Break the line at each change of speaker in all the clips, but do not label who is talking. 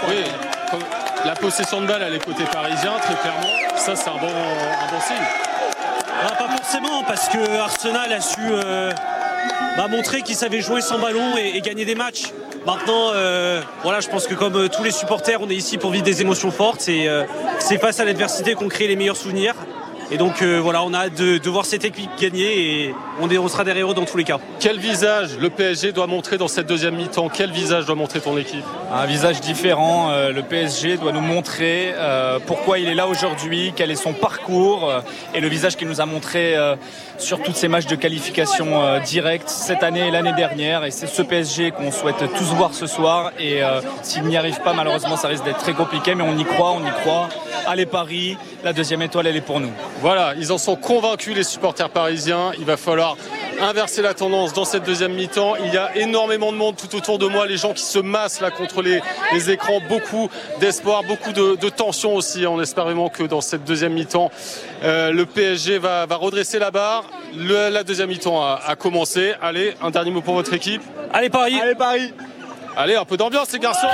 Oui, la possession de balle, elle est côté parisien, très clairement. Ça, c'est un bon signe.
Pas forcément, parce que Arsenal a su montrer qu'il savait jouer sans ballon et gagner des matchs. Maintenant, je pense que comme tous les supporters, on est ici pour vivre des émotions fortes. Et c'est face à l'adversité qu'on crée les meilleurs souvenirs. Et donc on a hâte de voir cette équipe gagner et on sera derrière eux dans tous les cas.
Quel visage le PSG doit montrer dans cette deuxième mi-temps? Quel visage doit montrer ton équipe?
Un visage différent. Le PSG doit nous montrer pourquoi il est là aujourd'hui, quel est son parcours et le visage qu'il nous a montré sur tous ces matchs de qualification directe cette année et l'année dernière. Et c'est ce PSG qu'on souhaite tous voir ce soir. Et s'il n'y arrive pas, malheureusement, ça risque d'être très compliqué. Mais on y croit. Allez Paris, la deuxième étoile, elle est pour nous.
Voilà, ils en sont convaincus, les supporters parisiens. Il va falloir inverser la tendance dans cette deuxième mi-temps. Il y a énormément de monde tout autour de moi, les gens qui se massent là contre les écrans, beaucoup d'espoir, beaucoup de tension aussi. On espère vraiment que dans cette deuxième mi-temps, le PSG va redresser la barre. La deuxième mi-temps a commencé. Allez, un dernier mot pour votre équipe.
Allez Paris.
Allez Paris.
Allez, un peu d'ambiance les garçons.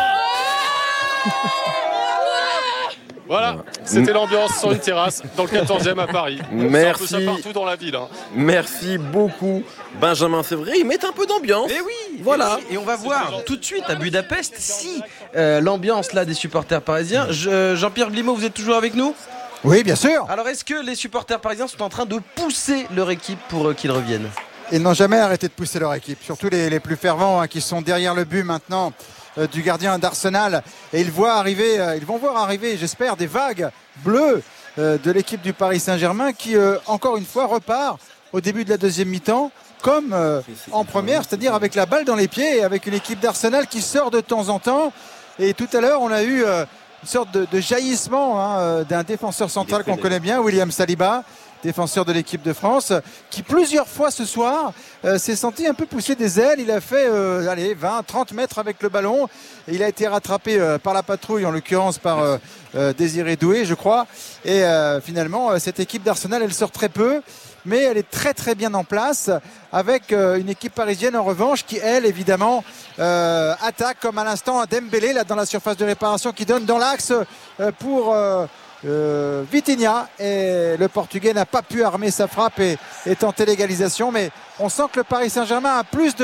Voilà, c'était l'ambiance sur une terrasse dans le 14e à Paris.
Merci.
C'est un peu ça partout dans la ville.
Merci beaucoup, Benjamin. C'est vrai, ils mettent un peu d'ambiance.
Et oui,
voilà.
Et on va voir tout de suite à Budapest si l'ambiance là des supporters parisiens. Jean-Pierre Blimaud, vous êtes toujours avec nous?
Oui, bien sûr.
Alors, est-ce que les supporters parisiens sont en train de pousser leur équipe pour qu'ils reviennent?
Ils n'ont jamais arrêté de pousser leur équipe, surtout les plus fervents qui sont derrière le but maintenant du gardien d'Arsenal. Et ils vont voir arriver, j'espère, des vagues bleues de l'équipe du Paris Saint-Germain qui, encore une fois, repart au début de la deuxième mi-temps comme en première, c'est-à-dire avec la balle dans les pieds et avec une équipe d'Arsenal qui sort de temps en temps. Et tout à l'heure, on a eu une sorte de jaillissement d'un défenseur central qu'on connaît bien, William Saliba, défenseur de l'équipe de France, qui plusieurs fois ce soir s'est senti un peu pousser des ailes. Il a fait 20-30 mètres avec le ballon. Et il a été rattrapé par la patrouille, en l'occurrence par Désiré Doué, je crois. Et finalement, cette équipe d'Arsenal, elle sort très peu, mais elle est très très bien en place, avec une équipe parisienne en revanche qui, elle, évidemment, attaque comme à l'instant un Dembélé là dans la surface de réparation qui donne dans l'axe pour Vitinha, et le Portugais n'a pas pu armer sa frappe et tenter l'égalisation, mais on sent que le Paris Saint-Germain a plus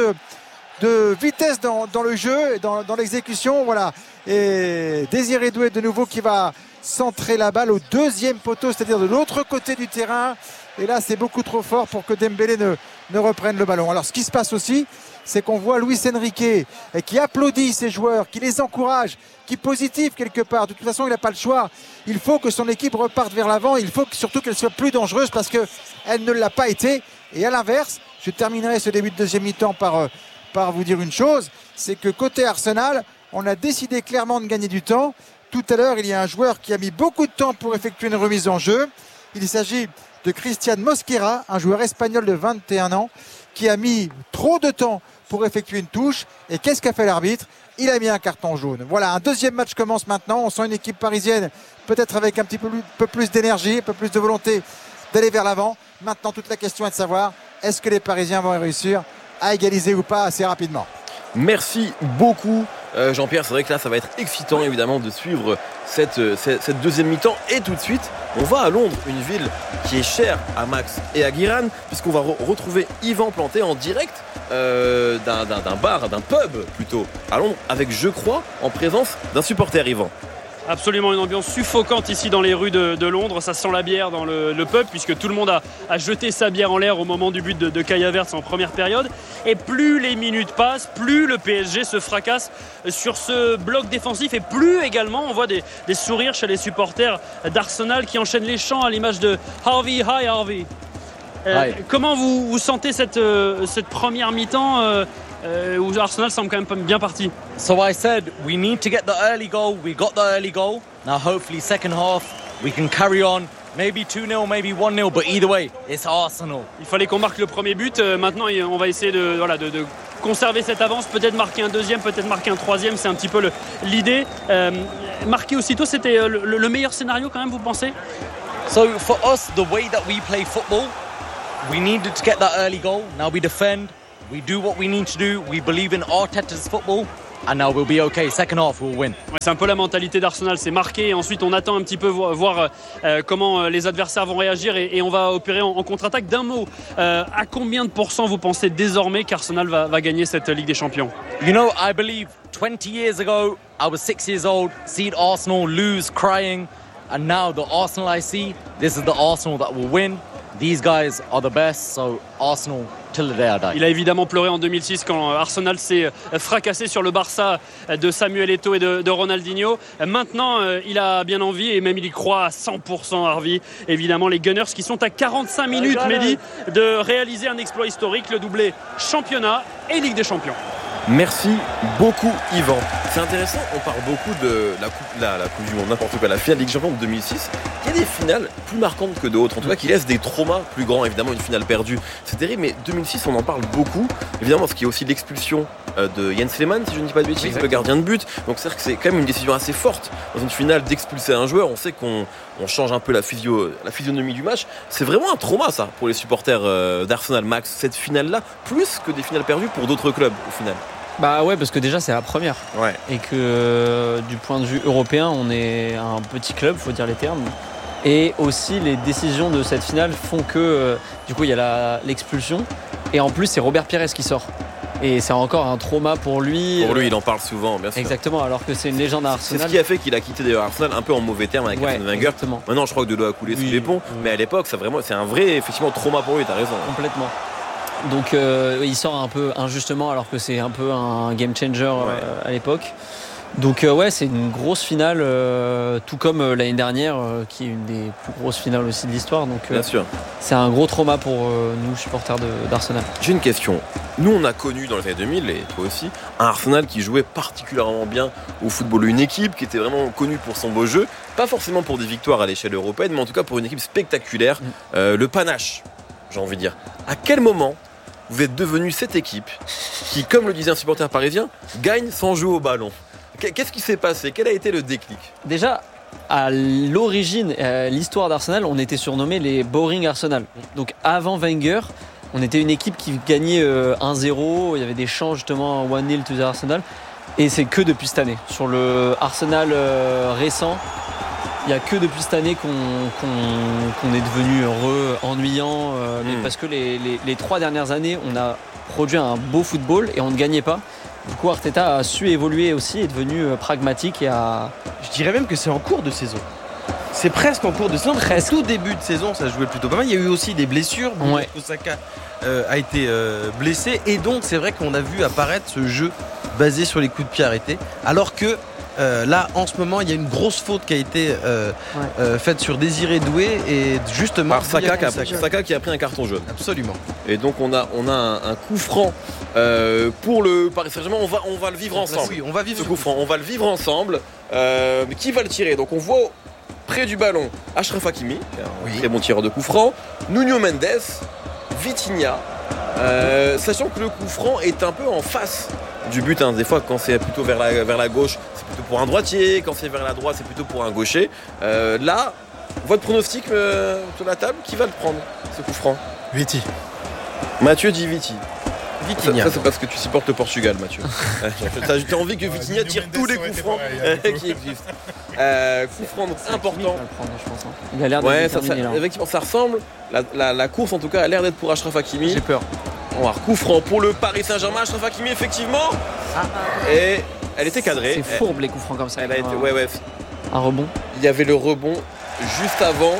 de vitesse dans le jeu et dans l'exécution, voilà. Et Désiré Doué de nouveau qui va centrer la balle au deuxième poteau, c'est-à-dire de l'autre côté du terrain, et là c'est beaucoup trop fort pour que Dembélé ne reprenne le ballon. Alors ce qui se passe aussi, c'est qu'on voit Luis Enrique qui applaudit ses joueurs, qui les encourage, qui positive quelque part. De toute façon, il n'a pas le choix. Il faut que son équipe reparte vers l'avant. Il faut surtout qu'elle soit plus dangereuse parce qu'elle ne l'a pas été. Et à l'inverse, je terminerai ce début de deuxième mi-temps par vous dire une chose, c'est que côté Arsenal, on a décidé clairement de gagner du temps. Tout à l'heure, il y a un joueur qui a mis beaucoup de temps pour effectuer une remise en jeu. Il s'agit de Christian Mosquera, un joueur espagnol de 21 ans, qui a mis trop de temps pour effectuer une touche. Et qu'est-ce qu'a fait l'arbitre? Il a mis un carton jaune. Voilà, un deuxième match commence maintenant. On sent une équipe parisienne, peut-être avec un peu plus d'énergie, un peu plus de volonté d'aller vers l'avant. Maintenant, toute la question est de savoir, est-ce que les Parisiens vont réussir à égaliser ou pas assez rapidement?
Merci beaucoup, Jean-Pierre. C'est vrai que là, ça va être excitant, évidemment, de suivre cette deuxième mi-temps. Et tout de suite, on va à Londres, une ville qui est chère à Max et à Guiran, puisqu'on va retrouver Yvan Planté en direct d'un bar, d'un pub plutôt, à Londres, avec, je crois, en présence d'un supporter, Yvan.
Absolument, une ambiance suffocante ici dans les rues de Londres. Ça sent la bière dans le pub, puisque tout le monde a jeté sa bière en l'air au moment du but de Kai Havertz en première période. Et plus les minutes passent, plus le PSG se fracasse sur ce bloc défensif, et plus également on voit des sourires chez les supporters d'Arsenal qui enchaînent les chants à l'image de Harvey, hi Harvey. Comment vous sentez cette première mi-temps où Arsenal semble quand même bien parti?
So I said we need to get the early goal. We got the early goal. Now hopefully second half we can carry on. Maybe 2-0, maybe 1-0, but either way, it's Arsenal.
Il fallait qu'on marque le premier but. Maintenant, on va essayer de conserver cette avance, peut-être marquer un deuxième, peut-être marquer un troisième. C'est un petit peu l'idée. Marquer aussitôt, c'était le meilleur scénario quand même, vous pensez?
So for us, the way that we play football, we needed to get that early goal. Now we defend. We do what we need to do. We believe in Arteta's football. and now we'll be okay. Second half, we'll win.
Ouais, c'est un peu la mentalité d'Arsenal, c'est marqué et ensuite on attend un petit peu voir comment les adversaires vont réagir et on va opérer en contre-attaque. D'un mot, à combien de pourcents vous pensez désormais qu'Arsenal va gagner cette Ligue des Champions?
You know, I believe 20 years ago, I was 6 years old, seeing Arsenal lose, crying, and now the Arsenal I see, this is the Arsenal that will win. These guys are the best, so Arsenal till the day I die.
Il a évidemment pleuré en 2006 quand Arsenal s'est fracassé sur le Barça de Samuel Eto'o et de Ronaldinho. Maintenant, il a bien envie et même il y croit à 100%, Harvey. Évidemment, les Gunners qui sont à 45 minutes, Mehdi, de réaliser un exploit historique, le doublé championnat et Ligue des Champions.
Merci beaucoup Yvan. C'est intéressant, on parle beaucoup de la Coupe du Monde, n'importe quoi, la finale de Ligue des Champions de 2006. Il y a des finales plus marquantes que d'autres, en tout cas qui laissent des traumas plus grands. Évidemment, une finale perdue, c'est terrible, mais 2006, on en parle beaucoup. Évidemment, parce qu'il y a aussi l'expulsion de Jens Lehmann, si je ne dis pas de bêtises, le gardien de but. Donc c'est-à-dire que c'est quand même une décision assez forte dans une finale d'expulser un joueur. On sait qu'on change un peu la physionomie du match. C'est vraiment un trauma, ça, pour les supporters d'Arsenal, Max, cette finale-là, plus que des finales perdues pour d'autres clubs, au final.
Bah ouais, parce que déjà c'est la première.
Ouais.
Et que du point de vue européen, on est un petit club, faut dire les termes. Et aussi les décisions de cette finale font que du coup il y a l'expulsion. Et en plus c'est Robert Pires qui sort. Et c'est encore un trauma pour lui.
Pour lui, il en parle souvent, bien sûr.
Exactement, alors que c'est une légende à Arsenal.
C'est ce qui a fait qu'il a quitté d'ailleurs Arsenal un peu en mauvais termes avec Arsène Wenger.
Exactement.
Maintenant, je crois que de l'eau a coulé sous les ponts. Mais à l'époque, c'est un vrai effectivement trauma pour lui, t'as raison.
Complètement. Donc il sort un peu injustement alors que c'est un peu un game changer à l'époque. Donc ouais, c'est une grosse finale, tout comme l'année dernière, qui est une des plus grosses finales aussi de l'histoire. Donc
bien sûr.
C'est un gros trauma pour nous, supporters d'Arsenal.
J'ai une question. Nous, on a connu dans les années 2000, et toi aussi, un Arsenal qui jouait particulièrement bien au football. Une équipe qui était vraiment connue pour son beau jeu, pas forcément pour des victoires à l'échelle européenne, mais en tout cas pour une équipe spectaculaire. Le panache, j'ai envie de dire. À quel moment vous êtes devenu cette équipe qui, comme le disait un supporter parisien, gagne sans jouer au ballon? Qu'est-ce qui s'est passé? Quel a été le déclic?
Déjà, à l'origine, l'histoire d'Arsenal, on était surnommé les Boring Arsenal. Donc avant Wenger, on était une équipe qui gagnait 1-0, il y avait des chants justement 1-0 to the Arsenal. Et c'est que depuis cette année. Sur le Arsenal récent, il n'y a que depuis cette année qu'on est devenu heureux, ennuyant. Mais parce que les 3 dernières années, on a produit un beau football et on ne gagnait pas. Du coup, Arteta a su évoluer aussi, est devenu pragmatique et a...
Je dirais même que c'est en cours de saison. C'est presque en cours de saison. Presque. Tout début de saison, ça jouait plutôt pas mal. Il y a eu aussi des blessures.
Ouais.
Osaka a été blessé. Et donc, c'est vrai qu'on a vu apparaître ce jeu basé sur les coups de pied arrêtés. Alors que là, en ce moment, il y a une grosse faute qui a été faite sur Désiré Doué. Et justement,
Saka qui a pris un carton jaune.
Absolument.
Et donc, on a un coup franc pour le Paris Saint-Germain. On va le vivre ensemble.
Oui, on va vivre
ce coup franc. On va le vivre ensemble. Qui va le tirer? Donc, on voit près du ballon Achraf Hakimi, très bon tireur de coup franc. Nuno Mendes, Vitinha. Sachant que le coup franc est un peu en face du but. Des fois, quand c'est plutôt vers la gauche, c'est plutôt pour un droitier. Quand c'est vers la droite, c'est plutôt pour un gaucher. Là, votre pronostic sur la table, qui va le prendre, ce coup franc?
Viti.
Mathieu dit Viti.
Vitinha.
Ça c'est parce que tu supportes le Portugal, Mathieu. T'as envie que Vitinha tire tous les coups francs qui existent. Coup franc important.
Il a l'air d'être déterminé, là.
Effectivement, ça ressemble. La course en tout cas a l'air d'être pour Achraf Hakimi.
J'ai peur.
On va coup franc pour le Paris Saint-Germain. Achraf Hakimi effectivement. Et elle était cadrée.
C'est fourbe les coups francs comme ça.
Elle a été,
un rebond.
Il y avait le rebond juste avant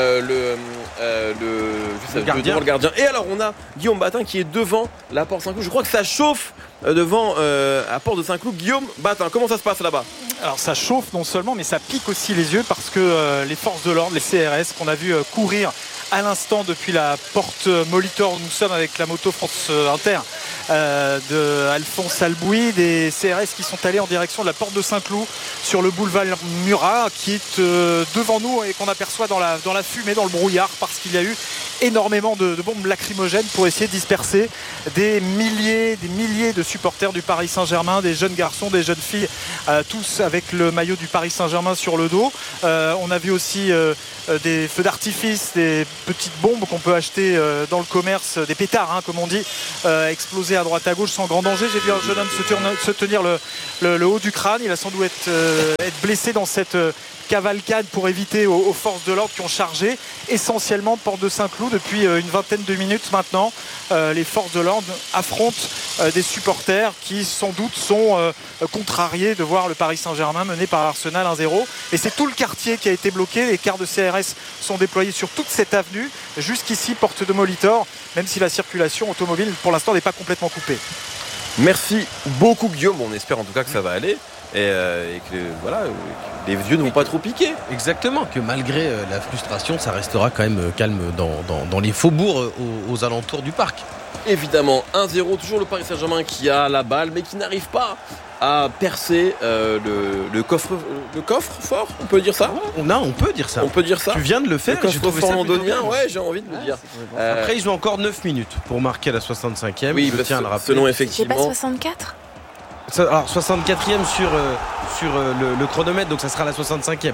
devant le gardien. Et alors on a Guillaume Batin qui est devant la porte Saint-Cloud. Je crois que ça chauffe devant la porte de Saint-Cloud. Guillaume Batin, comment ça se passe là-bas?
Alors ça chauffe non seulement, mais ça pique aussi les yeux parce que les forces de l'ordre, les CRS qu'on a vu courir à l'instant depuis la porte Molitor où nous sommes avec la moto France Inter de Alphonse Albouy, des CRS qui sont allés en direction de la porte de Saint-Cloud sur le boulevard Murat qui est devant nous et qu'on aperçoit dans la fumée, dans le brouillard, parce qu'il y a eu énormément de bombes lacrymogènes pour essayer de disperser des milliers de supporters du Paris Saint-Germain, des jeunes garçons, des jeunes filles, tous avec le maillot du Paris Saint-Germain sur le dos. On a vu aussi des feux d'artifice, des petites bombes qu'on peut acheter dans le commerce, des pétards comme on dit, exploser à droite à gauche sans grand danger. J'ai vu un jeune homme se tenir le haut du crâne. Il a sans doute être blessé dans cette cavalcade pour éviter aux forces de l'ordre qui ont chargé essentiellement Porte de Saint-Cloud depuis une vingtaine de minutes maintenant. Les forces de l'ordre affrontent des supporters qui sans doute sont contrariés de voir le Paris Saint-Germain mené par Arsenal 1-0, et c'est tout le quartier qui a été bloqué. Les cars de CRS sont déployés sur toute cette avenue jusqu'ici porte de Molitor, même si la circulation automobile pour l'instant n'est pas complètement coupée.
Merci beaucoup Guillaume, on espère en tout cas que ça va aller et que voilà, les yeux ne vont pas trop piquer.
Exactement, que malgré la frustration, ça restera quand même calme dans les faubourgs aux alentours du parc.
Évidemment, 1-0, toujours le Paris Saint-Germain qui a la balle mais qui n'arrive pas à percer le coffre fort, on peut dire ça ?
On peut dire ça.
On peut dire ça.
Tu viens de le faire.
Le coffre fort londonien, ouais, j'ai envie de le dire.
Après, ils ont encore 9 minutes pour marquer la 65e.
Oui,
je tiens à le rappeler.
Selon effectivement.
C'est pas 64 ?
Alors 64e sur le chronomètre, donc ça sera la 65e.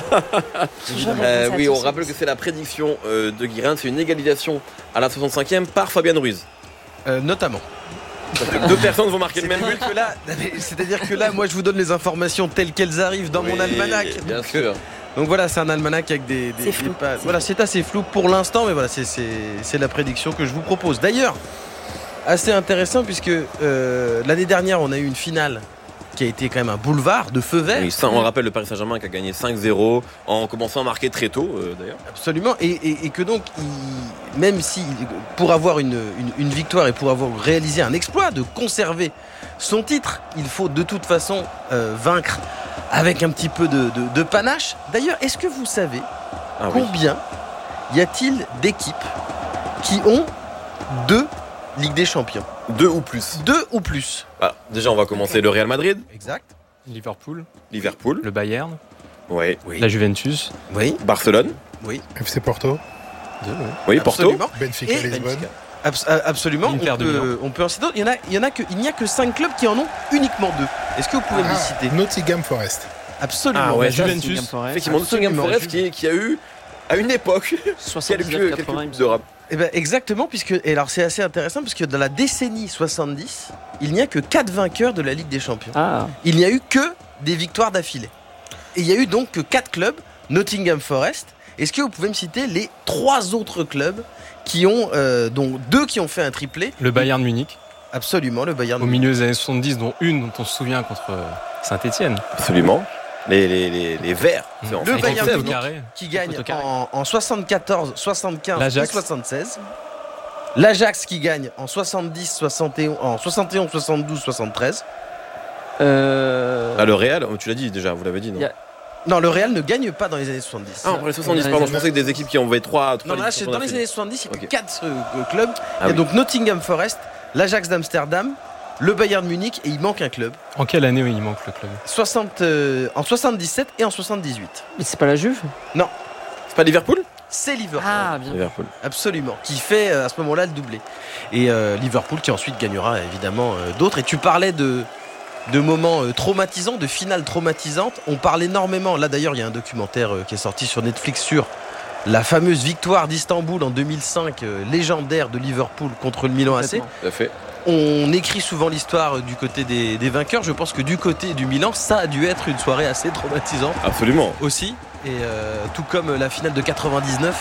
Oui, on rappelle que c'est la prédiction de Guirin, c'est une égalisation à la 65e par Fabien Ruiz.
Notamment.
Deux personnes vont marquer le même but.
C'est-à-dire que là, moi je vous donne les informations telles qu'elles arrivent dans mon almanach.
Bien sûr.
Donc voilà, c'est un almanach avec des
flou.
Voilà, c'est assez flou pour l'instant, mais voilà, c'est la prédiction que je vous propose. D'ailleurs, assez intéressant puisque l'année dernière, on a eu une finale qui a été quand même un boulevard de feu vert.
Oui, ça, on rappelle le Paris Saint-Germain qui a gagné 5-0 en commençant à marquer très tôt d'ailleurs.
Absolument, et que donc, même si pour avoir une victoire et pour avoir réalisé un exploit de conserver son titre, il faut de toute façon vaincre avec un petit peu de panache. D'ailleurs, est-ce que vous savez combien y a-t-il d'équipes qui ont 2 Ligue des Champions?
2 ou plus.
2 ou plus.
Alors, déjà, on va commencer le Real Madrid.
Exact.
Liverpool.
Le
Bayern.
Oui.
La Juventus.
Oui.
Barcelone.
Oui.
FC Porto.
Oui, Porto.
Benfica Lisbonne.
Absolument. On peut en citer d'autres. Il n'y a que 5 clubs qui en ont uniquement 2. Est-ce que vous pouvez me les citer?
Nottingham Forest.
Absolument.
Ah ouais,
Juventus.
Effectivement, Nottingham Forest qui a eu à une époque quelques coupes d'Europe.
Eh ben exactement, et alors c'est assez intéressant puisque dans la décennie 70, il n'y a que 4 vainqueurs de la Ligue des Champions. Il n'y a eu que des victoires d'affilée. Et il n'y a eu donc que 4 clubs, Nottingham Forest. Est-ce que vous pouvez me citer les 3 autres clubs qui ont, dont 2 qui ont fait un triplé?
Le Bayern Munich.
Absolument, le Bayern
Au
Munich.
milieu des années 70, dont une dont on se souvient contre Saint-Etienne.
Absolument. Les Verts.
Le Bayern Munich
carré.
qui gagne en 74, 75
L'Ajax.
et 76. L'Ajax qui gagne en 70, 71, 72, 73.
Le Real, tu l'as dit déjà, vous l'avez dit, non?
Non, le Real ne gagne pas dans les années 70.
Ah, pour les 70, pardon, je pensais que des équipes qui envoyaient 3
Non, là, c'est dans les années 70, il y a 4 clubs.
Ah
Il y a donc Nottingham Forest, l'Ajax d'Amsterdam, le Bayern Munich, et il manque un club.
En quelle année il manque le club?
En 77 et en 78.
Mais c'est pas la Juve?
Non.
C'est pas Liverpool?
C'est Liverpool.
Ah, bien.
Liverpool.
Absolument. Qui fait à ce moment-là le doublé. Et Liverpool qui ensuite gagnera évidemment d'autres. Et tu parlais de moments traumatisants, de finales traumatisantes. On parle énormément. Là d'ailleurs, il y a un documentaire qui est sorti sur Netflix sur la fameuse victoire d'Istanbul en 2005, légendaire de Liverpool contre le Milan AC.
Tout à fait.
On écrit souvent l'histoire du côté des vainqueurs. Je pense que du côté du Milan, ça a dû être une soirée assez traumatisante.
Absolument.
Aussi. Et tout comme la finale de 99.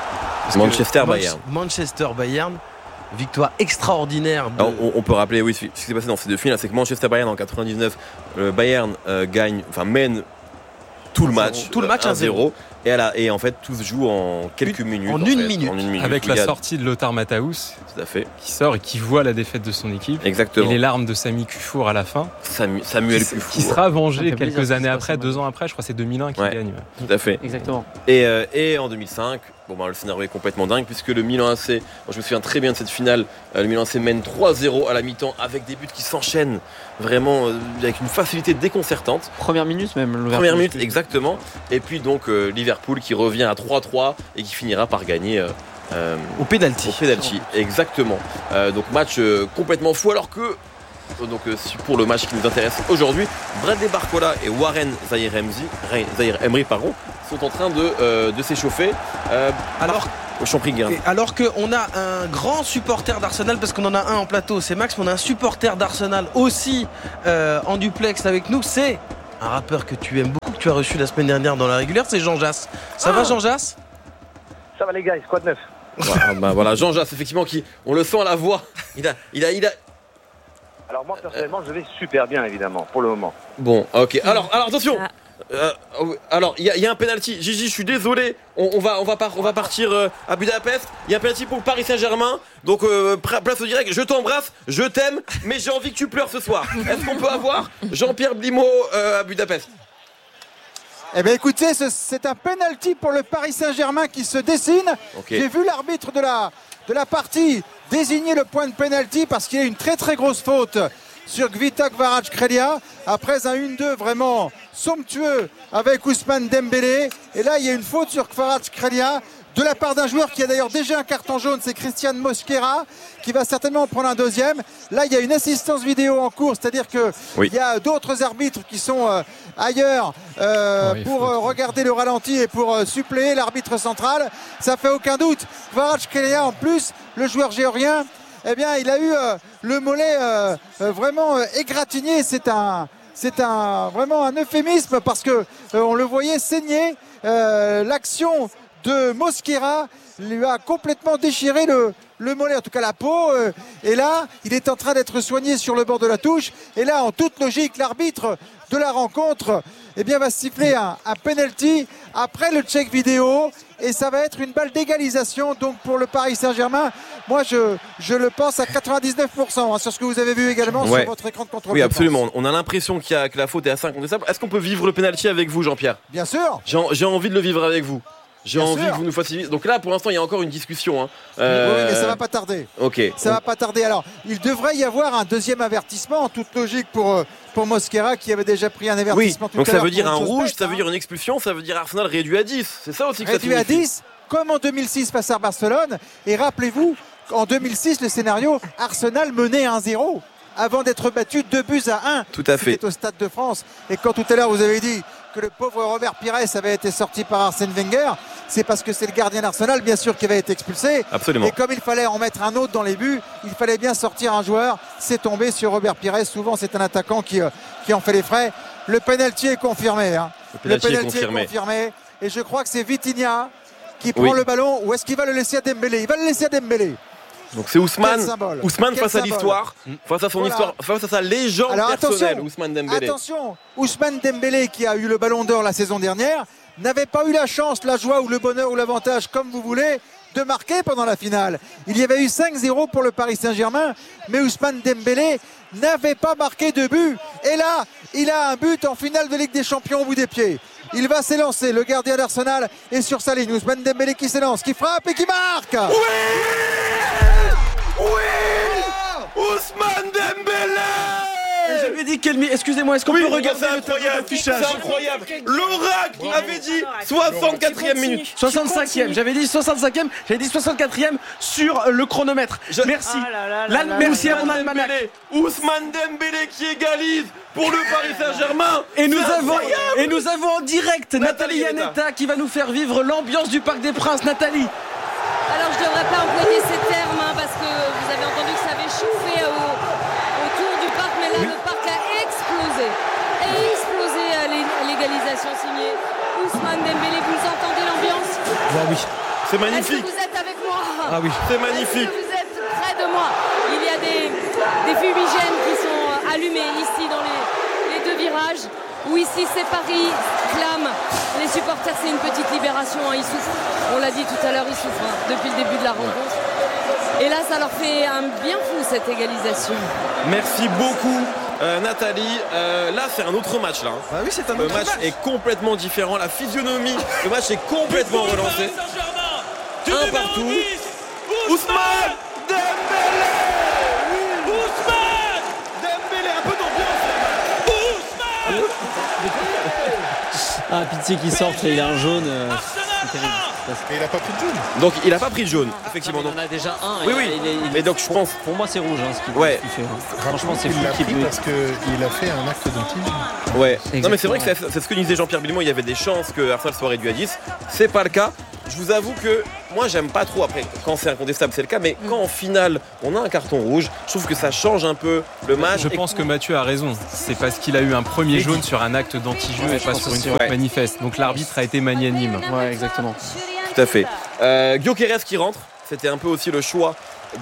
Manchester-Bayern. Victoire extraordinaire.
On peut rappeler, oui, ce qui s'est passé dans ces 2 finales, c'est que Manchester-Bayern en 99, Bayern mène tout le match 1-0. Et en fait, tout se joue en quelques minutes.
En une minute.
Avec la sortie de Lothar Matthäus,
tout à fait,
qui sort et qui voit la défaite de son équipe.
Exactement.
Et les larmes de Sami Kufour à la fin.
Samuel Kufour.
Qui sera vengé quelques années après, 2 ans après, je crois que c'est 2001 qui gagne.
Tout à fait.
Exactement.
Et en 2005, le scénario est complètement dingue puisque le Milan AC, je me souviens très bien de cette finale, le Milan AC mène 3-0 à la mi-temps avec des buts qui s'enchaînent vraiment avec une facilité déconcertante.
Première minute même.
Première minute, exactement. Et puis donc Liverpool qui revient à 3-3 et qui finira par gagner
Au penalty.
Au penalty, exactement. Donc match complètement fou, alors que pour le match qui nous intéresse aujourd'hui, Bradley Barcola et Warren Zahir Emery sont en train de s'échauffer.
Alors qu'on a un grand supporter d'Arsenal, parce qu'on en a un en plateau, c'est Max, mais on a un supporter d'Arsenal aussi en duplex avec nous, c'est un rappeur que tu aimes beaucoup, que tu as reçu la semaine dernière dans la régulière, c'est Jean Jass. Ça va Jean Jass?
Ça va les gars, quoi de neuf?
Voilà, Jean Jass, effectivement, on le sent à la voix. Il a...
Alors moi personnellement je vais super bien évidemment pour le moment.
Bon, ok. Alors attention. Alors il y a un penalty. Gigi, je suis désolé. On va partir à Budapest. Il y a un penalty pour le Paris Saint-Germain. Donc place au direct. Je t'embrasse, je t'aime, mais j'ai envie que tu pleures ce soir. Est-ce qu'on peut avoir Jean-Pierre Blimaud à Budapest?
Eh bien écoutez, c'est un penalty pour le Paris Saint-Germain qui se dessine. Okay. J'ai vu l'arbitre de la partie désigner le point de penalty parce qu'il y a une très très grosse faute sur Kvara Kvaratskhelia après un 1-2 vraiment somptueux avec Ousmane Dembélé. Et là il y a une faute sur Kvaratskhelia de la part d'un joueur qui a d'ailleurs déjà un carton jaune, c'est Christian Mosquera, qui va certainement en prendre un deuxième. Là il y a une assistance vidéo en cours, c'est-à-dire qu'il y a d'autres arbitres qui sont ailleurs pour regarder le ralenti et pour suppléer l'arbitre central. Ça fait aucun doute. Kvaratskhelia en plus, le joueur géorgien, eh bien il a eu le mollet vraiment égratigné. C'est vraiment un euphémisme parce que on le voyait saigner. L'action de Mosquera lui a complètement déchiré le mollet, en tout cas la peau. Et là, il est en train d'être soigné sur le bord de la touche. Et là, en toute logique, l'arbitre de la rencontre va siffler un penalty après le check vidéo. Et ça va être une balle d'égalisation donc pour le Paris Saint-Germain. Moi, je le pense à 99% sur ce que vous avez vu également sur votre écran de contrôle.
Oui, absolument. On a l'impression que la faute est assez incontestable. Est-ce qu'on peut vivre le penalty avec vous, Jean-Pierre?
Bien sûr.
J'ai envie de le vivre avec vous. J'ai envie que vous nous fassiez. Donc là, pour l'instant, il y a encore une discussion.
Oui, mais ça va pas tarder.
Ok.
Ça va pas tarder. Alors, il devrait y avoir un deuxième avertissement, en toute logique, pour Mosquera, qui avait déjà pris un avertissement tout à l'heure.
Donc ça veut dire un rouge, ça veut dire une expulsion, ça veut dire Arsenal réduit à 10. C'est ça aussi que ça signifie.
Réduit à 10, comme en 2006 face à Barcelone. Et rappelez-vous, en 2006, le scénario, Arsenal menait 1-0. Avant d'être battu 2-1.
Tout à fait.
C'était au Stade de France. Et quand tout à l'heure vous avez dit que le pauvre Robert Pires avait été sorti par Arsène Wenger, c'est parce que c'est le gardien d'Arsenal, bien sûr, qui avait été expulsé.
Absolument.
Et comme il fallait en mettre un autre dans les buts, il fallait bien sortir un joueur. C'est tombé sur Robert Pires. Souvent, c'est un attaquant qui en fait les frais. Le penalty est confirmé.
Le penalty est confirmé.
Et je crois que c'est Vitinha qui prend le ballon. Ou est-ce qu'il va le laisser à Dembélé? Il va le laisser à Dembélé.
Donc c'est Ousmane face à l'histoire, face à son histoire, face à sa légende personnelle, Ousmane Dembélé.
Attention, Ousmane Dembélé qui a eu le ballon d'or la saison dernière, n'avait pas eu la chance, la joie ou le bonheur ou l'avantage, comme vous voulez, de marquer pendant la finale. Il y avait eu 5-0 pour le Paris Saint-Germain, mais Ousmane Dembélé n'avait pas marqué de but. Et là, il a un but en finale de Ligue des Champions au bout des pieds. Il va s'élancer, le gardien d'Arsenal est sur sa ligne. Ousmane Dembélé qui s'élance, qui frappe et qui marque.
Oui, Ousmane Dembélé.
J'avais dit excusez-moi, est-ce qu'on peut regarder le tableau d'affichage?
C'est incroyable. L'oracle avait dit 64e minute.
65e, j'avais dit 65e, j'avais dit 64e sur le chronomètre. Merci.
Merci à mon almanach. Ousmane Dembélé qui égalise pour le Paris Saint-Germain.
Et nous avons en direct Nathalie Yanetta qui va nous faire vivre l'ambiance du Parc des Princes. Nathalie.
Alors je ne devrais pas employer ces termes parce que vous avez entendu que ça avait chauffé autour du parc, mais là le parc a explosé. L'égalisation signée Ousmane Dembélé. Vous entendez l'ambiance?
Oui.
C'est magnifique.
Est-ce que vous êtes avec moi?
Ah oui.
C'est magnifique.
Est-ce que vous êtes près de moi? Il y a des fumigènes qui sont allumés ici dans les deux virages. Où ici c'est Paris, clame. Les supporters, c'est une petite libération, ils souffrent. On l'a dit tout à l'heure, ils souffrent depuis le début de la rencontre. Et là, ça leur fait un bien fou cette égalisation.
Merci beaucoup Nathalie. Là, c'est un autre match là.
Ah oui, c'est un autre
match. Le match est complètement différent. La physionomie, le match est complètement relancé. Un partout. Ousmane Dembélé. Ousmane Dembélé, un peu d'ambiance.
Ah, pitié qu'il sorte, il a un jaune. C'est terrible.
Mais il n'a pas pris de jaune.
Donc il n'a pas pris de jaune, effectivement.
Il en a déjà un.
Oui. Mais donc je pense.
Pour moi, c'est rouge ce qu'il fait.
Franchement, c'est il l'a pris parce qu'il a fait un acte d'anti.
Ouais. Non, mais c'est vrai que c'est ce que disait Jean-Pierre Billemont. Il y avait des chances que Arsenal soit réduit à 10. C'est pas le cas. Je vous avoue que moi j'aime pas trop, après quand c'est incontestable c'est le cas, mais quand en finale on a un carton rouge, je trouve que ça change un peu le match.
Je pense que Mathieu a raison, c'est parce qu'il a eu un premier jaune sur un acte d'anti-jeu et pas sur une faute manifeste, donc l'arbitre a été magnanime.
Ouais, exactement.
Tout à fait. Gyökeres qui rentre, c'était un peu aussi le choix,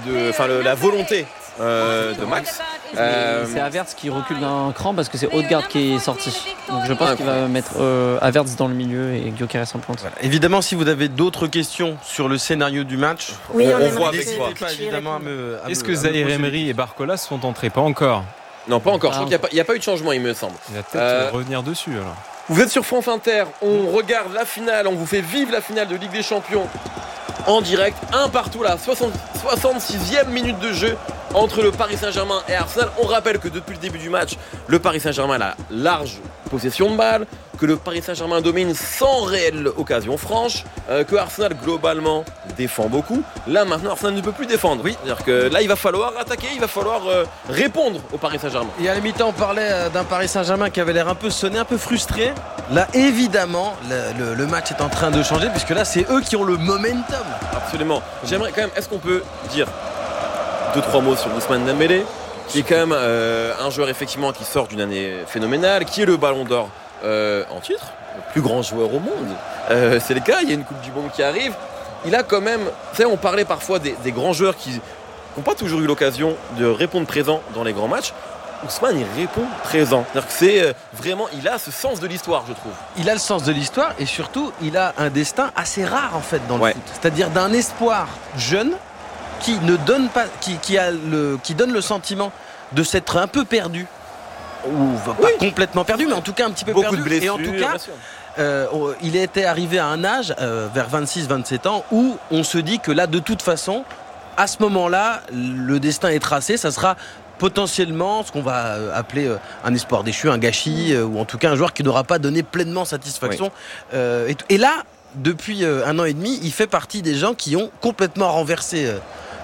la volonté de Max.
C'est Havertz qui recule d'un cran parce que c'est Odegaard qui est sorti. Donc je pense qu'il va mettre Havertz dans le milieu et Gyökeres en pointe.
Voilà. Évidemment, si vous avez d'autres questions sur le scénario du match,
oui,
on voit avec toi.
Est-ce que Zaïre Emery et Barcola sont entrés? Pas encore.
Non, pas encore. Je crois qu'il n'y a pas eu de changement, il me semble.
Il va peut-être revenir dessus alors.
Vous êtes sur France Inter, on regarde la finale, on vous fait vivre la finale de Ligue des Champions en direct, un partout là, 66e minute de jeu entre le Paris Saint-Germain et Arsenal. On rappelle que depuis le début du match, le Paris Saint-Germain a la large possession de balle, que le Paris Saint-Germain domine sans réelle occasion franche, que Arsenal globalement défend beaucoup. Là maintenant Arsenal ne peut plus défendre. Oui. C'est-à-dire que là il va falloir attaquer, il va falloir répondre au Paris Saint-Germain.
Et à la mi-temps on parlait d'un Paris Saint-Germain qui avait l'air un peu sonné, un peu frustré. Là évidemment le match est en train de changer puisque là c'est eux qui ont le momentum.
Absolument. J'aimerais quand même, est-ce qu'on peut dire 2-3 mots sur Ousmane Dembélé, qui est quand même un joueur effectivement qui sort d'une année phénoménale, qui est le Ballon d'Or en titre, le plus grand joueur au monde. C'est le cas, il y a une Coupe du Monde qui arrive. Il a quand même, vous savez, on parlait parfois des grands joueurs qui n'ont pas toujours eu l'occasion de répondre présent dans les grands matchs. Ousmane, il répond présent. C'est-à-dire que c'est vraiment, il a ce sens de l'histoire, je trouve.
Il a le sens de l'histoire et surtout, il a un destin assez rare en fait dans le foot. C'est-à-dire d'un espoir jeune qui ne donne pas, qui donne le sentiment de s'être un peu perdu ou pas complètement perdu, mais en tout cas un petit peu
beaucoup
perdu.
De blessures,
et en tout cas, il était arrivé à un âge vers 26-27 ans où on se dit que là, de toute façon, à ce moment-là, le destin est tracé. Ça sera potentiellement ce qu'on va appeler un espoir déchu, un gâchis, ou en tout cas un joueur qui n'aura pas donné pleinement satisfaction. Et là, depuis 1 an et demi, il fait partie des gens qui ont complètement renversé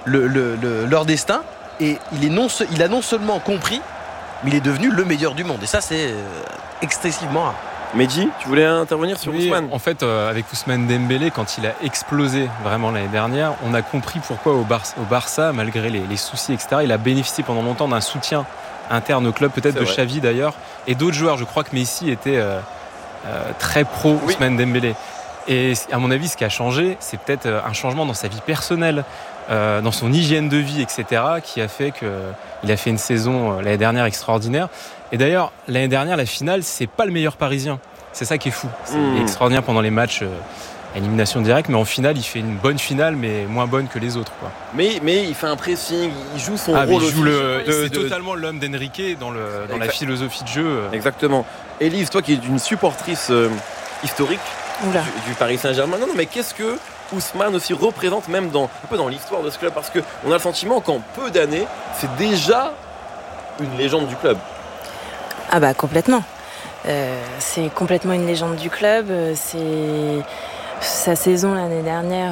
leur destin. Et il a non seulement compris, mais il est devenu le meilleur du monde. Et ça, c'est excessivement rare.
Mehdi, tu voulais intervenir sur Ousmane?
En fait, avec Ousmane Dembélé, quand il a explosé vraiment l'année dernière, on a compris pourquoi au Barça, malgré les soucis, etc., il a bénéficié pendant longtemps d'un soutien interne au club, peut-être de Xavi d'ailleurs, et d'autres joueurs. Je crois que Messi était très pro Ousmane Dembélé. Et à mon avis, ce qui a changé, c'est peut-être un changement dans sa vie personnelle, dans son hygiène de vie, etc., qui a fait qu'il a fait une saison l'année dernière extraordinaire. Et d'ailleurs, l'année dernière, la finale, c'est pas le meilleur Parisien. C'est ça qui est fou. C'est extraordinaire pendant les matchs à élimination directe, mais en finale, il fait une bonne finale, mais moins bonne que les autres, quoi.
Mais il fait un pressing, il joue son rôle aussi.
C'est totalement l'homme d'Enrique dans la philosophie de jeu.
Exactement. Élise, toi qui es une supportrice historique du Paris Saint-Germain, non, mais qu'est-ce que Ousmane aussi représente même un peu dans l'histoire de ce club? Parce qu'on a le sentiment qu'en peu d'années, c'est déjà une légende du club.
Ah bah complètement. C'est complètement une légende du club. C'est sa saison l'année dernière.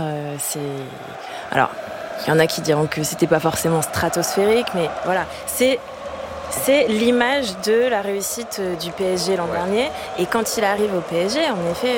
Alors, il y en a qui diront que c'était pas forcément stratosphérique, mais voilà, c'est l'image de la réussite du PSG l'an dernier. Et quand il arrive au PSG, en effet,